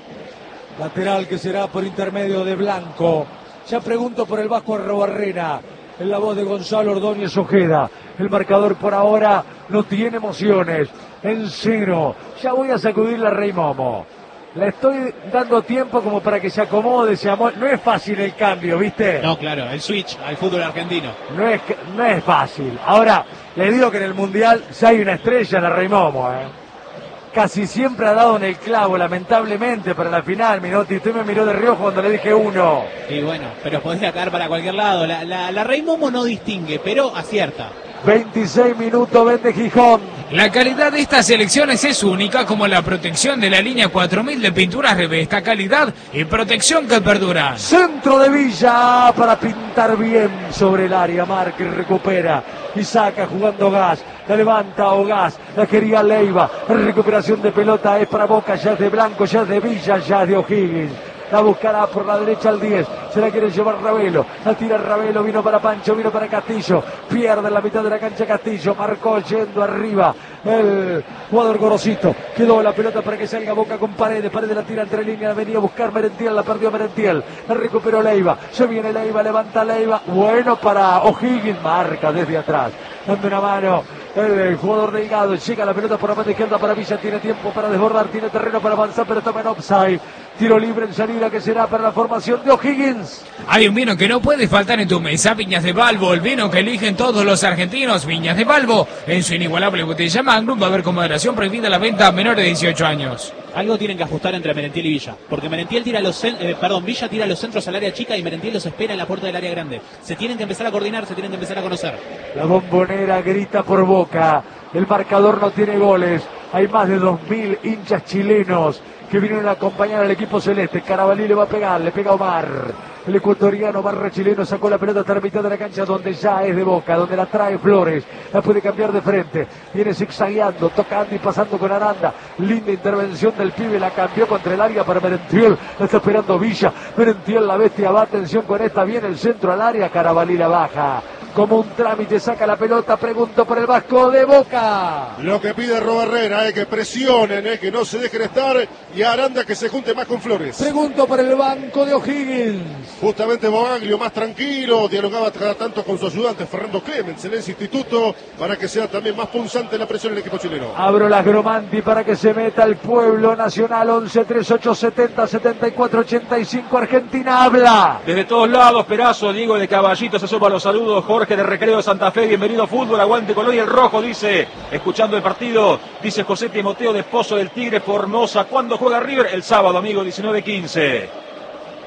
[SPEAKER 2] Lateral que será por intermedio de Blanco. Ya pregunto por el Vasco Arrobarrena. En la voz de Gonzalo Ordóñez Ojeda. El marcador por ahora no tiene emociones. En cero. Ya voy a sacudir la Rey Momo. Le estoy dando tiempo como para que se acomode, se amole. No es fácil el cambio, ¿viste?
[SPEAKER 1] No, claro, el switch al fútbol argentino.
[SPEAKER 2] No es, no es fácil. Ahora, le digo que en el Mundial ya hay una estrella, la Rey Momo, ¿eh? Casi siempre ha dado en el clavo, lamentablemente, para la final, Minotti. Usted me miró de reojo cuando le dije uno.
[SPEAKER 1] Y bueno, pero podría caer para cualquier lado. La, la, la Rey Momo no distingue, pero acierta.
[SPEAKER 2] veintiséis minutos, vende Gijón.
[SPEAKER 4] La calidad de estas selecciones es única, como la protección de la línea cuatro mil de pinturas Revesta, calidad y protección que perduran.
[SPEAKER 2] Centro de Villa para pintar bien sobre el área. Márquez recupera y saca jugando Gas. La levanta Ogás, la quería Leiva. La recuperación de pelota es para Boca, ya es de Blanco, ya es de Villa, ya es de O'Higgins. La buscará por la derecha al diez. Se la quiere llevar Ravelo. La tira Ravelo. Vino para Pancho. Vino para Castillo. Pierde en la mitad de la cancha Castillo. Marcó yendo arriba el jugador Gorosito. Quedó la pelota para que salga Boca con Paredes. Paredes la tira entre líneas. Venía a buscar Merentiel. La perdió Merentiel. La recuperó Leiva. Se viene Leiva. Levanta Leiva. Bueno para O'Higgins. Marca desde atrás. Dando una mano. El jugador Delgado. Llega la pelota por la banda izquierda para Villa. Tiene tiempo para desbordar. Tiene terreno para avanzar. Pero toma en offside. Tiro libre en salida que será para la formación de O'Higgins.
[SPEAKER 4] Hay un vino que no puede faltar en tu mesa, Viñas de Balbo, el vino que eligen todos los argentinos. Viñas de Balbo, en su inigualable botella Magnum, va a haber con moderación prohibida la venta a menores de dieciocho años.
[SPEAKER 1] Algo tienen que ajustar entre Merentiel y Villa, porque Merentiel tira los eh, perdón, Villa tira los centros al área chica y Merentiel los espera en la puerta del área grande. Se tienen que empezar a coordinar, se tienen que empezar a conocer.
[SPEAKER 2] La Bombonera grita por Boca. El marcador no tiene goles. Hay más de dos mil hinchas chilenos que vienen a acompañar al equipo celeste. Carabalí le va a pegar, le pega Omar. El ecuatoriano barra chileno sacó la pelota hasta la mitad de la cancha donde ya es de Boca, donde la trae Flores. La puede cambiar de frente. Viene zigzagueando, tocando y pasando con Aranda. Linda intervención del pibe, la cambió contra el área para Merentiel. La está esperando Villa. Merentiel, la bestia, va, atención con esta. Viene el centro al área, Carabalí la baja. Como un trámite saca la pelota, pregunto por el Vasco de Boca.
[SPEAKER 3] Lo que pide Rob Herrera es que presionen, es que no se dejen estar y Aranda que se junte más con Flores.
[SPEAKER 2] Pregunto por el banco de O'Higgins.
[SPEAKER 3] Justamente Bogaglio más tranquilo, dialogaba cada tanto con su ayudante Fernando Clemens en ese instituto para que sea también más punzante la presión en el equipo chileno.
[SPEAKER 2] Abro las Gromanti para que se meta el pueblo nacional. Once treinta y ocho setenta setenta y cuatro ochenta y cinco. Argentina habla.
[SPEAKER 5] Desde todos lados, Perazo, Diego de Caballito, se suma los saludos. Jorge de Recreo de Santa Fe, bienvenido a fútbol, aguante color y el rojo, dice, escuchando el partido, dice José Timoteo de Pozo del Tigre Formosa. ¿Cuándo juega River? El sábado, amigo, diecinueve quince.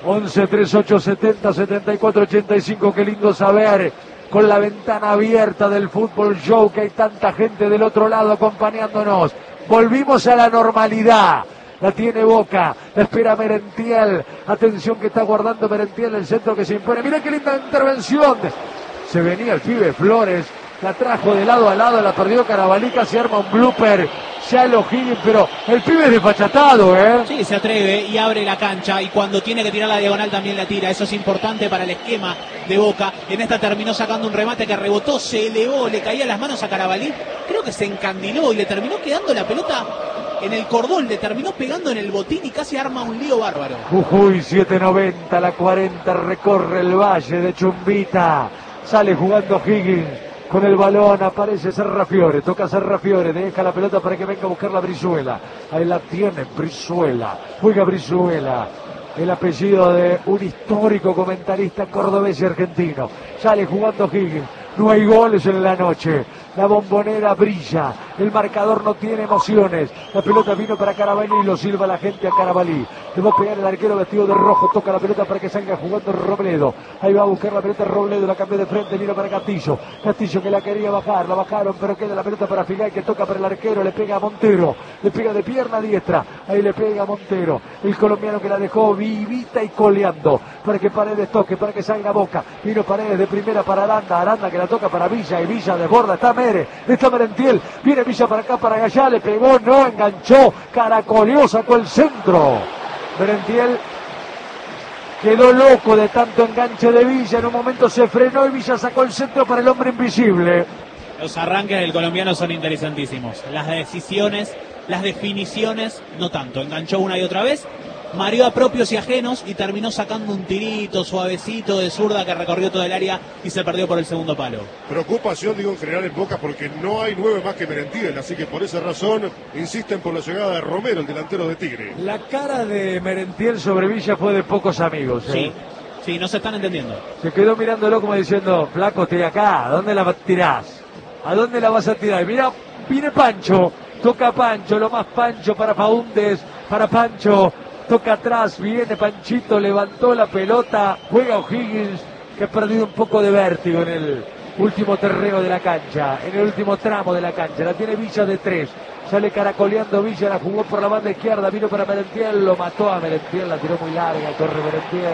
[SPEAKER 2] once treinta y ocho setenta setenta y cuatro ochenta y cinco. Qué lindo saber, con la ventana abierta del Fútbol Show, que hay tanta gente del otro lado acompañándonos. Volvimos a la normalidad. La tiene Boca, la espera Merentiel. Atención que está guardando Merentiel, el centro que se impone. Mira qué linda intervención. Se venía el pibe Flores, la trajo de lado a lado, la perdió Carabalica, se arma un blooper. Ya lo O'Higgins, pero el pibe es desfachatado, ¿eh?
[SPEAKER 1] Sí, se atreve y abre la cancha, y cuando tiene que tirar la diagonal también la tira. Eso es importante para el esquema de Boca. En esta terminó sacando un remate que rebotó, se elevó, le caía las manos a Carabalí. Creo que se encandiló y le terminó quedando la pelota en el cordón, le terminó pegando en el botín y casi arma un lío bárbaro.
[SPEAKER 2] Jujuy siete noventa, la cuarenta, recorre el valle de Chumbita. Sale jugando O'Higgins. Con el balón aparece Serrafiore, toca Serrafiore, deja la pelota para que venga a buscar la Brizuela. Ahí la tiene Brizuela, juega Brizuela, el apellido de un histórico comentarista cordobés y argentino. Sale jugando O'Higgins, no hay goles en la noche. La bombonera brilla, el marcador no tiene emociones. La pelota vino para Carabalí y lo silba la gente a Carabalí. Le va a pegar el arquero vestido de rojo, toca la pelota para que salga jugando Robledo. Ahí va a buscar la pelota Robledo, la cambió de frente, vino para Castillo. Castillo que la quería bajar, la bajaron, pero queda la pelota para Figal, que toca para el arquero, le pega a Montero. Le pega de pierna diestra, ahí le pega a Montero. El colombiano que la dejó vivita y coleando, para que Paredes toque, para que salga Boca. Vino Paredes de primera para Aranda, Aranda que la toca para Villa, y Villa desborda, está Mere, está Merentiel, viene Villa para acá, para allá, le pegó, no enganchó, caracoleó, sacó el centro. Merentiel quedó loco de tanto enganche de Villa, en un momento se frenó y Villa sacó el centro para el hombre invisible.
[SPEAKER 1] Los arranques del colombiano son interesantísimos, las decisiones, las definiciones, no tanto. Enganchó una y otra vez, mareó a propios y ajenos y terminó sacando un tirito suavecito de zurda que recorrió todo el área y se perdió por el segundo palo.
[SPEAKER 3] Preocupación, digo, en general en Boca, porque no hay nueve más que Merentiel, así que por esa razón insisten por la llegada de Romero, el delantero de Tigre.
[SPEAKER 2] La cara de Merentiel sobre Villa fue de pocos amigos, ¿eh?
[SPEAKER 1] Sí, sí, no se están entendiendo.
[SPEAKER 2] Se quedó mirándolo como diciendo, flaco, estoy acá, ¿a dónde la tirás? ¿A dónde la vas a tirar? Mira, viene Pancho, toca Pancho, lo más Pancho para Faúndez, para Pancho. Toca atrás, viene Panchito, levantó la pelota, juega O'Higgins, que ha perdido un poco de vértigo en el último terreno de la cancha, en el último tramo de la cancha. La tiene Villa de tres, sale caracoleando Villa, la jugó por la banda izquierda, vino para Merentiel, lo mató a Merentiel, la tiró muy larga, corre Merentiel,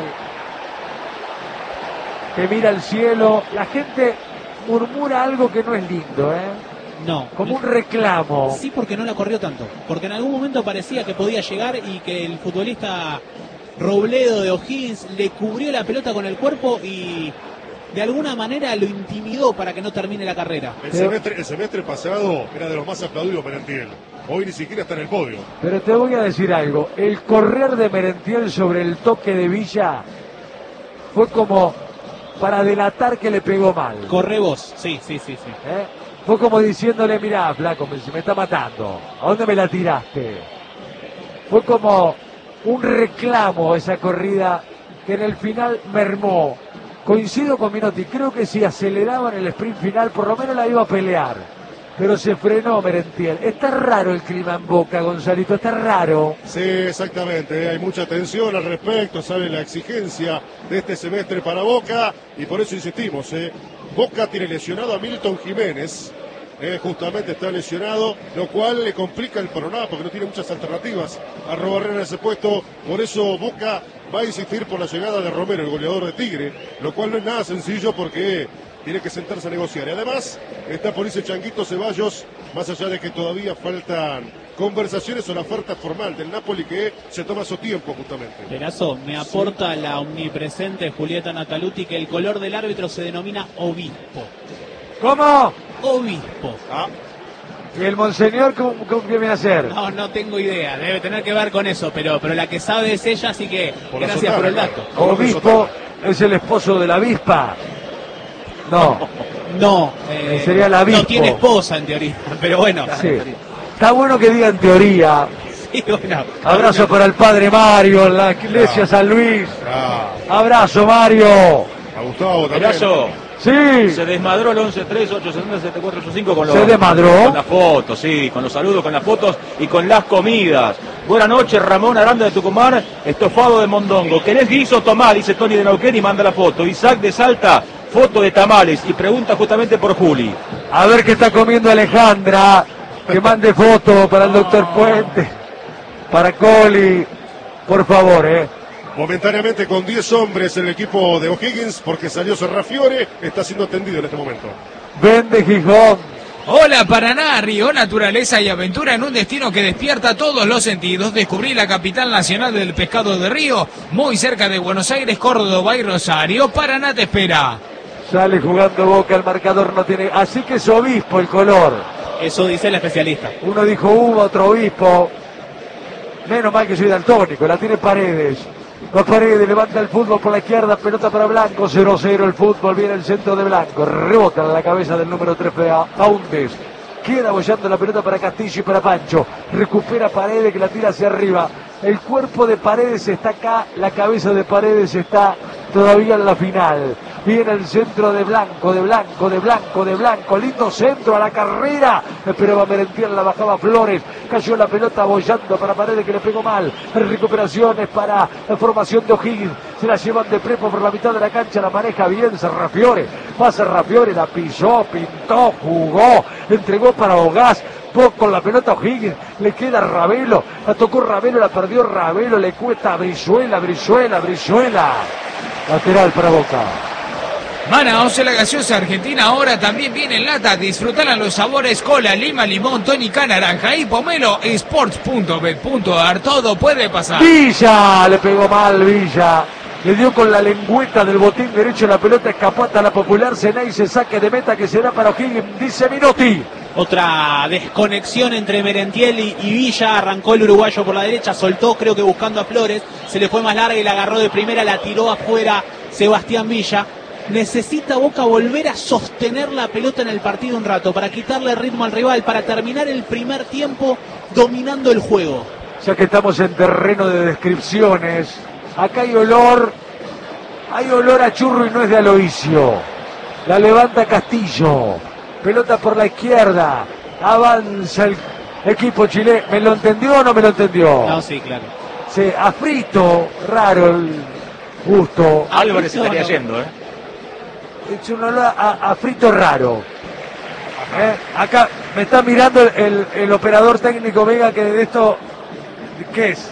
[SPEAKER 2] que mira al cielo. La gente murmura algo que no es lindo, ¿eh?
[SPEAKER 1] No.
[SPEAKER 2] Como un reclamo.
[SPEAKER 1] Sí, porque no la corrió tanto. Porque en algún momento parecía que podía llegar y que el futbolista Robledo de O'Higgins le cubrió la pelota con el cuerpo y de alguna manera lo intimidó para que no termine la carrera.
[SPEAKER 3] El semestre, el semestre pasado era de los más aplaudidos Merentiel. Hoy ni siquiera está en el podio.
[SPEAKER 2] Pero te voy a decir algo. El correr de Merentiel sobre el toque de Villa fue como para delatar que le pegó mal.
[SPEAKER 1] Corre vos. Sí, sí, sí, sí.
[SPEAKER 2] ¿Eh? Fue como diciéndole, mirá, flaco, me, me está matando. ¿A dónde me la tiraste? Fue como un reclamo esa corrida que en el final mermó. Coincido con Minotti, creo que si aceleraban el sprint final, por lo menos la iba a pelear. Pero se frenó Merentiel. Está raro el clima en Boca, Gonzalito, está raro.
[SPEAKER 3] Sí, exactamente. Hay mucha tensión al respecto, sabe la exigencia de este semestre para Boca y por eso insistimos, ¿eh? Boca tiene lesionado a Milton Jiménez, eh, justamente está lesionado, lo cual le complica el panorama porque no tiene muchas alternativas a Robarrera en ese puesto. Por eso Boca va a insistir por la llegada de Romero, el goleador de Tigre, lo cual no es nada sencillo porque tiene que sentarse a negociar. Y además está por irse Changuito Ceballos, más allá de que todavía faltan conversaciones o la oferta formal del Napoli que se toma su tiempo justamente.
[SPEAKER 1] Perazo, me aporta sí. La omnipresente Julieta Nataluti que el color del árbitro se denomina obispo.
[SPEAKER 2] ¿Cómo?
[SPEAKER 1] Obispo.
[SPEAKER 3] Ah.
[SPEAKER 2] ¿Y el monseñor cómo, cómo qué viene a hacer?
[SPEAKER 1] No, no tengo idea, debe tener que ver con eso, pero, pero la que sabe es ella, así que
[SPEAKER 3] por
[SPEAKER 1] gracias
[SPEAKER 3] sotana,
[SPEAKER 1] por el dato.
[SPEAKER 2] Obispo es el esposo de la avispa. No.
[SPEAKER 1] No, eh,
[SPEAKER 2] sería la avispo.
[SPEAKER 1] No tiene esposa en teoría, pero bueno.
[SPEAKER 2] Sí. Está bueno que digan teoría.
[SPEAKER 1] Sí, bueno.
[SPEAKER 2] Abrazo para el padre Mario en la iglesia ah. San Luis. Ah. Abrazo, Mario.
[SPEAKER 3] A Gustavo también.
[SPEAKER 5] Abrazo.
[SPEAKER 2] Sí.
[SPEAKER 5] Se desmadró el once tres ocho setenta siete cuatro ocho cinco con los,
[SPEAKER 2] ¿Se desmadró?
[SPEAKER 5] Con las fotos, sí, con los saludos, con las fotos y con las comidas. Buenas noches, Ramón Aranda de Tucumán, estofado de mondongo. ¿Querés guiso? Tomá, dice Tony de Neuquén y manda la foto. Isaac de Salta, foto de tamales y pregunta justamente por Juli.
[SPEAKER 2] A ver qué está comiendo Alejandra, que mande foto para el doctor Puente, para Coli, por favor, eh.
[SPEAKER 3] Momentáneamente con diez hombres en el equipo de O'Higgins, porque salió Serrafiore, está siendo atendido en este momento.
[SPEAKER 2] Vende Gijón.
[SPEAKER 4] Hola Paraná, Río, naturaleza y aventura en un destino que despierta todos los sentidos. Descubrí la capital nacional del pescado de Río, muy cerca de Buenos Aires, Córdoba y Rosario. Paraná te espera.
[SPEAKER 2] Sale jugando Boca, el marcador no tiene... Así que es obispo el color.
[SPEAKER 1] Eso dice el especialista.
[SPEAKER 2] Uno dijo uva, otro obispo. Menos mal que soy daltónico, la tiene Paredes. Va Paredes, levanta el fútbol por la izquierda, pelota para Blanco, cero cero el fútbol, viene el centro de Blanco, rebota en la cabeza del número tres, Faúndez. Queda bollando la pelota para Castillo y para Pancho. Recupera Paredes que la tira hacia arriba. El cuerpo de Paredes está acá, la cabeza de Paredes está todavía en la final. Viene el centro de Blanco, de Blanco, de Blanco, de Blanco. Lindo centro a la carrera. Pero va Merentiel, la bajaba Flores. Cayó la pelota bollando para Paredes que le pegó mal. Recuperaciones para la formación de O'Higgins. Se la llevan de prepo por la mitad de la cancha. La maneja bien Serrafiore. Va Serrafiore, la pisó, pintó, jugó. Entregó para Ogás. Con la pelota O'Higgins, le queda Ravelo, la tocó Ravelo, la perdió Ravelo, le cuesta a Brizuela, Brizuela, Brizuela. Lateral para Boca.
[SPEAKER 4] Manaos, la gaseosa argentina ahora también viene en lata. Disfrutar a los sabores cola, lima, limón, tónica, naranja y pomelo. Sports punto bet punto ar, todo puede pasar.
[SPEAKER 2] Villa, le pegó mal Villa. Le dio con la lengüeta del botín derecho la pelota, escapata a la popular. Senay se saque de meta que será para O'Higgins, dice Minotti.
[SPEAKER 1] Otra desconexión entre Merentiel y, y Villa. Arrancó el uruguayo por la derecha, soltó creo que buscando a Flores. Se le fue más larga y la agarró de primera, la tiró afuera Sebastián Villa. Necesita Boca volver a sostener la pelota en el partido un rato para quitarle ritmo al rival, para terminar el primer tiempo dominando el juego.
[SPEAKER 2] Ya que estamos en terreno de descripciones, acá hay olor, hay olor a churro y no es de Aloisio. La levanta Castillo, pelota por la izquierda, avanza el equipo chileno. ¿Me lo entendió o no me lo entendió?
[SPEAKER 1] No, sí, claro.
[SPEAKER 2] Sí, a frito, raro el gusto.
[SPEAKER 5] Álvarez estaría yendo, ¿eh?
[SPEAKER 2] Es un olor a, a frito raro. ¿Eh? Acá me está mirando el, el, el operador técnico Vega, que de esto, ¿qué es?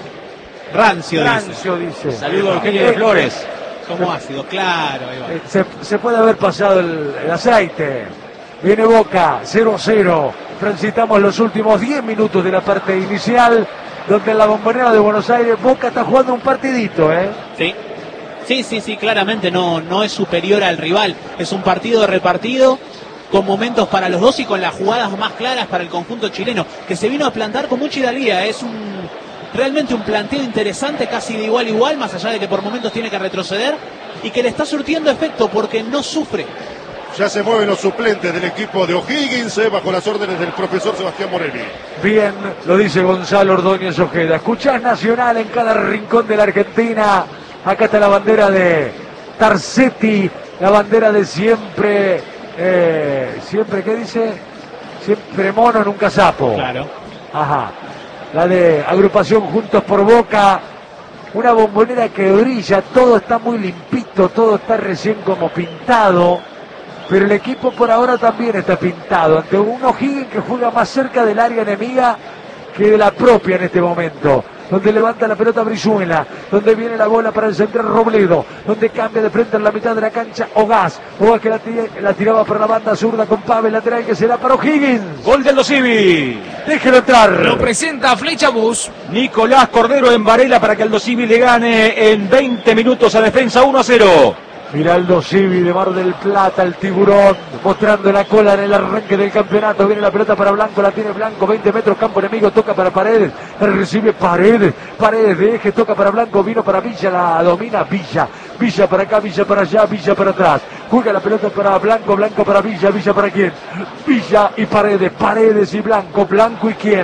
[SPEAKER 1] Rancio,
[SPEAKER 2] Rancio dice.
[SPEAKER 1] dice.
[SPEAKER 5] Saludos a Eugenio de Flores.
[SPEAKER 1] Como ácido, claro. Ahí va.
[SPEAKER 2] Eh, Se, se puede haber pasado el, el aceite. Viene Boca, cero cero. Transitamos los últimos diez minutos de la parte inicial, donde en la Bombonera de Buenos Aires Boca está jugando un partidito, ¿eh?
[SPEAKER 1] Sí. Sí, sí, sí, claramente no, no es superior al rival. Es un partido repartido, con momentos para los dos y con las jugadas más claras para el conjunto chileno, que se vino a plantar con mucha hidalguía. Es un realmente un planteo interesante, casi de igual a igual, más allá de que por momentos tiene que retroceder, y que le está surtiendo efecto porque no sufre.
[SPEAKER 3] Ya se mueven los suplentes del equipo de O'Higgins, eh, bajo las órdenes del profesor Sebastián Morelli.
[SPEAKER 2] Bien, lo dice Gonzalo Ordóñez Ojeda. Escuchás Nacional en cada rincón de la Argentina. Acá está la bandera de Tarcetti, la bandera de siempre, eh, siempre, ¿qué dice? Siempre mono, nunca sapo.
[SPEAKER 1] Claro.
[SPEAKER 2] Ajá. La de agrupación Juntos por Boca. Una bombonera que brilla, todo está muy limpito, todo está recién como pintado. Pero el equipo por ahora también está pintado. Ante un O'Higgins que juega más cerca del área enemiga que de la propia en este momento. Donde levanta la pelota Brizuela, donde viene la bola para el central Robledo, donde cambia de frente en la mitad de la cancha Ogás. Ogás que la, la tiraba por la banda zurda con Pavel, lateral que será para O'Higgins.
[SPEAKER 5] Gol de Aldo Civi.
[SPEAKER 2] Déjelo entrar.
[SPEAKER 4] Lo presenta Flecha Bus.
[SPEAKER 5] Nicolás Cordero en Varela para que Aldo Civi le gane en veinte minutos a Defensa uno a cero.
[SPEAKER 2] Miraldo Civi de Mar del Plata, el tiburón, mostrando la cola en el arranque del campeonato. Viene la pelota para Blanco, la tiene Blanco, veinte metros, campo enemigo, toca para Paredes, recibe Paredes, Paredes de eje, toca para Blanco, vino para Villa, la domina Villa, Villa para acá, Villa para allá, Villa para atrás, juega la pelota para Blanco, Blanco para Villa, Villa para quién, Villa y Paredes, Paredes y Blanco, Blanco y quién,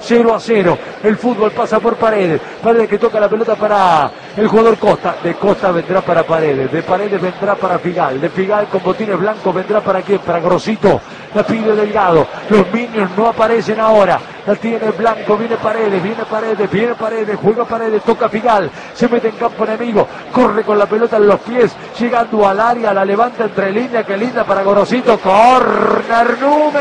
[SPEAKER 2] cero a cero. El fútbol pasa por Paredes. Paredes que toca la pelota para el jugador Costa. De Costa vendrá para Paredes. De Paredes vendrá para Figal. De Figal con botines blancos vendrá para quién? Para Grosito. La pide Delgado. Los Minions no aparecen ahora. La tiene Blanco. Viene Paredes. Viene Paredes. Viene Paredes. Juega Paredes. Toca Figal. Se mete en campo enemigo. Corre con la pelota en los pies. Llegando al área. La levanta entre líneas. Que linda para Grosito. Corner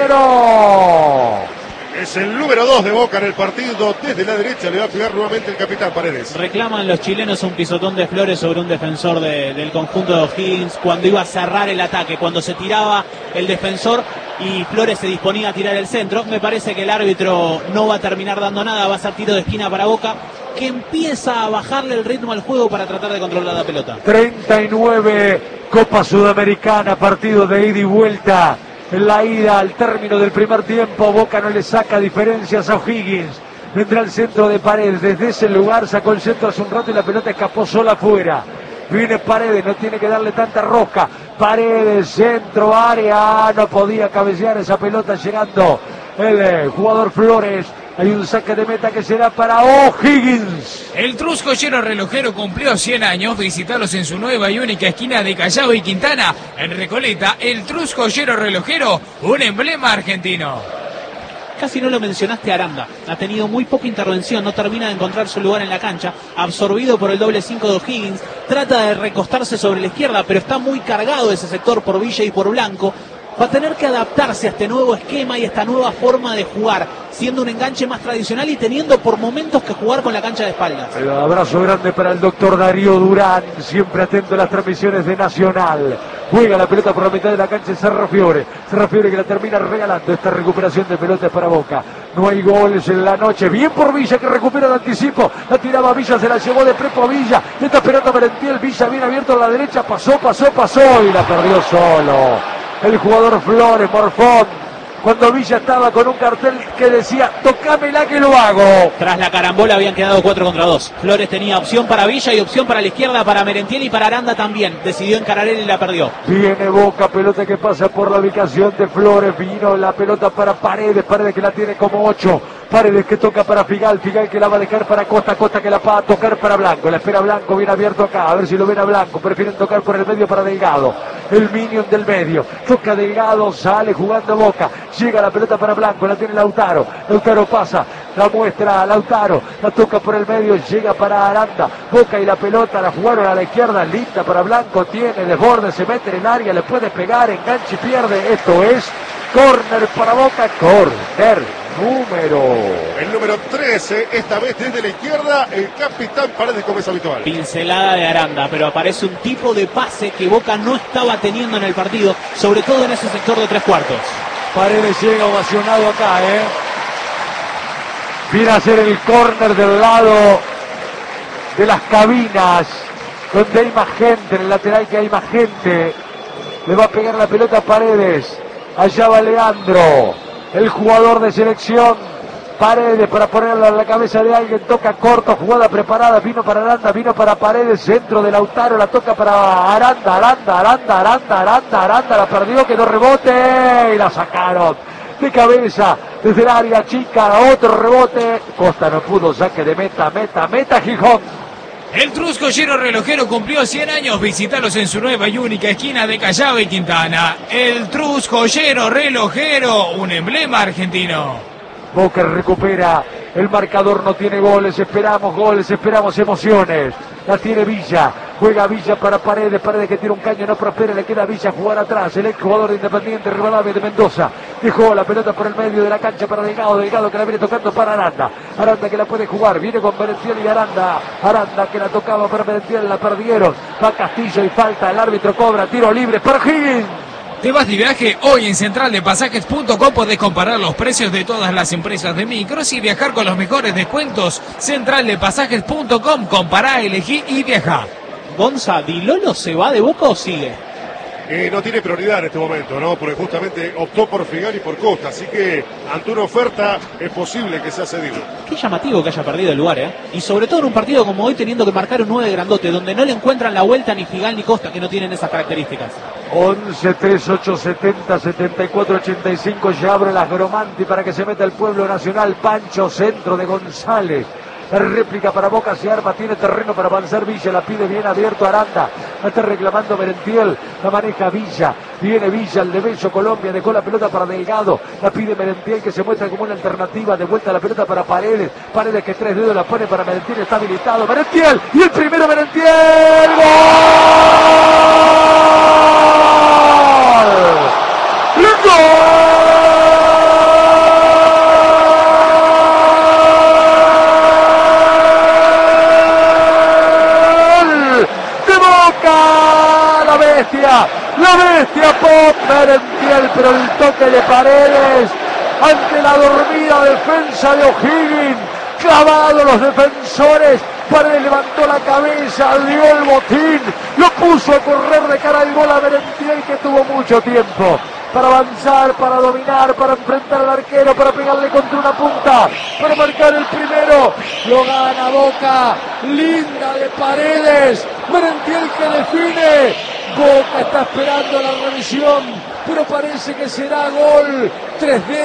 [SPEAKER 2] número.
[SPEAKER 3] Es el número dos de Boca en el partido. Desde la derecha le va a pegar nuevamente el capitán Paredes.
[SPEAKER 1] Reclaman los chilenos un pisotón de Flores sobre un defensor de, del conjunto de O'Higgins cuando iba a cerrar el ataque, cuando se tiraba el defensor y Flores se disponía a tirar el centro. Me parece que el árbitro no va a terminar dando nada, va a ser tiro de esquina para Boca, que empieza a bajarle el ritmo al juego para tratar de controlar la pelota.
[SPEAKER 2] treinta y nueve, Copa Sudamericana, partido de ida y vuelta. En la ida, al término del primer tiempo, Boca no le saca diferencias a O'Higgins. Vendrá el centro de Paredes. Desde ese lugar sacó el centro hace un rato y la pelota escapó sola afuera. Viene Paredes, no tiene que darle tanta rosca. Paredes, centro, área. No podía cabecear esa pelota llegando el eh, jugador Flores. Hay un saque de meta que será para O'Higgins.
[SPEAKER 4] El Truscollero relojero cumplió cien años. Visitalos en su nueva y única esquina de Callao y Quintana. En Recoleta, el Truscollero relojero, un emblema argentino.
[SPEAKER 1] Casi no lo mencionaste a Aranda. Ha tenido muy poca intervención, no termina de encontrar su lugar en la cancha. Absorbido por el doble cinco de O'Higgins. Trata de recostarse sobre la izquierda, pero está muy cargado ese sector por Villa y por Blanco. Va a tener que adaptarse a este nuevo esquema y esta nueva forma de jugar, siendo un enganche más tradicional y teniendo por momentos que jugar con la cancha de espaldas.
[SPEAKER 2] El abrazo grande para el doctor Darío Durán, siempre atento a las transmisiones de Nacional. Juega la pelota por la mitad de la cancha Cerro Fiore. Cerro Fiore que la termina regalando. Esta recuperación de pelotas para Boca. No hay goles en la noche. Bien por Villa que recupera el anticipo. La tiraba Villa, se la llevó de prepo a Villa. Está esperando Merentiel. Villa bien abierto a la derecha. Pasó, pasó, pasó y la perdió solo el jugador Flores, Morfón, cuando Villa estaba con un cartel que decía tocámela que lo hago.
[SPEAKER 1] Tras la carambola habían quedado cuatro contra dos. Flores tenía opción para Villa y opción para la izquierda para Merentiel y para Aranda también. Decidió encarar él y la perdió.
[SPEAKER 2] Viene Boca, pelota que pasa por la ubicación de Flores. Vino la pelota para Paredes, Paredes que la tiene como ocho. Paredes que toca para Figal, Figal que la va a dejar para Costa, Costa que la va a tocar para Blanco, la espera Blanco, bien abierto acá, a ver si lo ven a Blanco, prefieren tocar por el medio para Delgado, el minion del medio, toca Delgado, sale jugando Boca, llega la pelota para Blanco, la tiene Lautaro, Lautaro pasa, la muestra a Lautaro, la toca por el medio, llega para Aranda, Boca y la pelota la jugaron a la izquierda, linda para Blanco, tiene desborde, se mete en el área, le puede pegar, enganche y pierde, esto es córner para Boca, córner. Número.
[SPEAKER 3] El número trece, esta vez desde la izquierda, el capitán Paredes como es habitual.
[SPEAKER 1] Pincelada de Aranda, pero aparece un tipo de pase que Boca no estaba teniendo en el partido, sobre todo en ese sector de tres cuartos.
[SPEAKER 2] Paredes llega ovacionado acá, ¿eh? Viene a hacer el córner del lado de las cabinas, donde hay más gente, en el lateral que hay más gente. Le va a pegar la pelota a Paredes. Allá va Leandro. El jugador de selección, Paredes para ponerla en la cabeza de alguien, toca corto, jugada preparada, vino para Aranda, vino para Paredes, centro de Lautaro, la toca para Aranda, Aranda, Aranda, Aranda, Aranda, Aranda, la perdió, quedó rebote y la sacaron de cabeza desde el área chica, otro rebote, Costa no pudo, saque de meta, meta, meta, Gijón.
[SPEAKER 4] El Truscollero relojero cumplió cien años. Visítalos en su nueva y única esquina de Callao y Quintana. El Truscollero relojero, un emblema argentino.
[SPEAKER 2] Boca recupera el marcador, no tiene goles, esperamos goles, esperamos emociones. La tiene Villa, juega Villa para Paredes, Paredes que tira un caño, no prospera, le queda a Villa jugar atrás, el ex jugador de Independiente Rivadavia de Mendoza, dejó la pelota por el medio de la cancha para Delgado, Delgado que la viene tocando para Aranda, Aranda que la puede jugar, viene con Merentiel y Aranda, Aranda que la tocaba para Merentiel, la perdieron, va Castillo y falta, el árbitro cobra, tiro libre para Higgins.
[SPEAKER 4] ¿Te vas de viaje? Hoy en central de pasajes punto com podés comparar los precios de todas las empresas de micros y viajar con los mejores descuentos. central de pasajes punto com, compará, elegí y viajá.
[SPEAKER 1] Gonza, ¿Di Lolo se va de Boca o sigue?
[SPEAKER 3] Eh, no tiene prioridad en este momento, ¿no? Porque justamente optó por Figal y por Costa, así que ante una oferta es posible que sea cedido.
[SPEAKER 1] Qué llamativo que haya perdido el lugar, ¿eh? Y sobre todo en un partido como hoy teniendo que marcar un nueve grandote, donde no le encuentran la vuelta ni Figal ni Costa, que no tienen esas características.
[SPEAKER 2] once, tres, ocho, setenta, setenta y cuatro, ochenta y cinco. Ya abre las Gromanti para que se meta el Pueblo Nacional. Pancho, centro de González. Réplica para Boca, se arma, tiene terreno para avanzar Villa, la pide bien abierto Aranda, la está reclamando Merentiel, la maneja Villa, viene Villa, el de Bello Colombia, dejó la pelota para Delgado, la pide Merentiel que se muestra como una alternativa, de vuelta la pelota para Paredes, Paredes que tres dedos la pone para Merentiel, está habilitado, Merentiel, y el primero Merentiel, ¡gol! ¡Gol! La bestia, la bestia Pop Merentiel, pero el toque de Paredes ante la dormida defensa de O'Higgins, clavado los defensores, Paredes levantó la cabeza, dio el botín, lo puso a correr de cara al gol a Merentiel, que tuvo mucho tiempo para avanzar, para dominar, para enfrentar al arquero, para pegarle contra una punta, para marcar el primero. Lo gana Boca, linda de Paredes, Merentiel que define. Boca está esperando la revisión, pero parece que será gol. tres D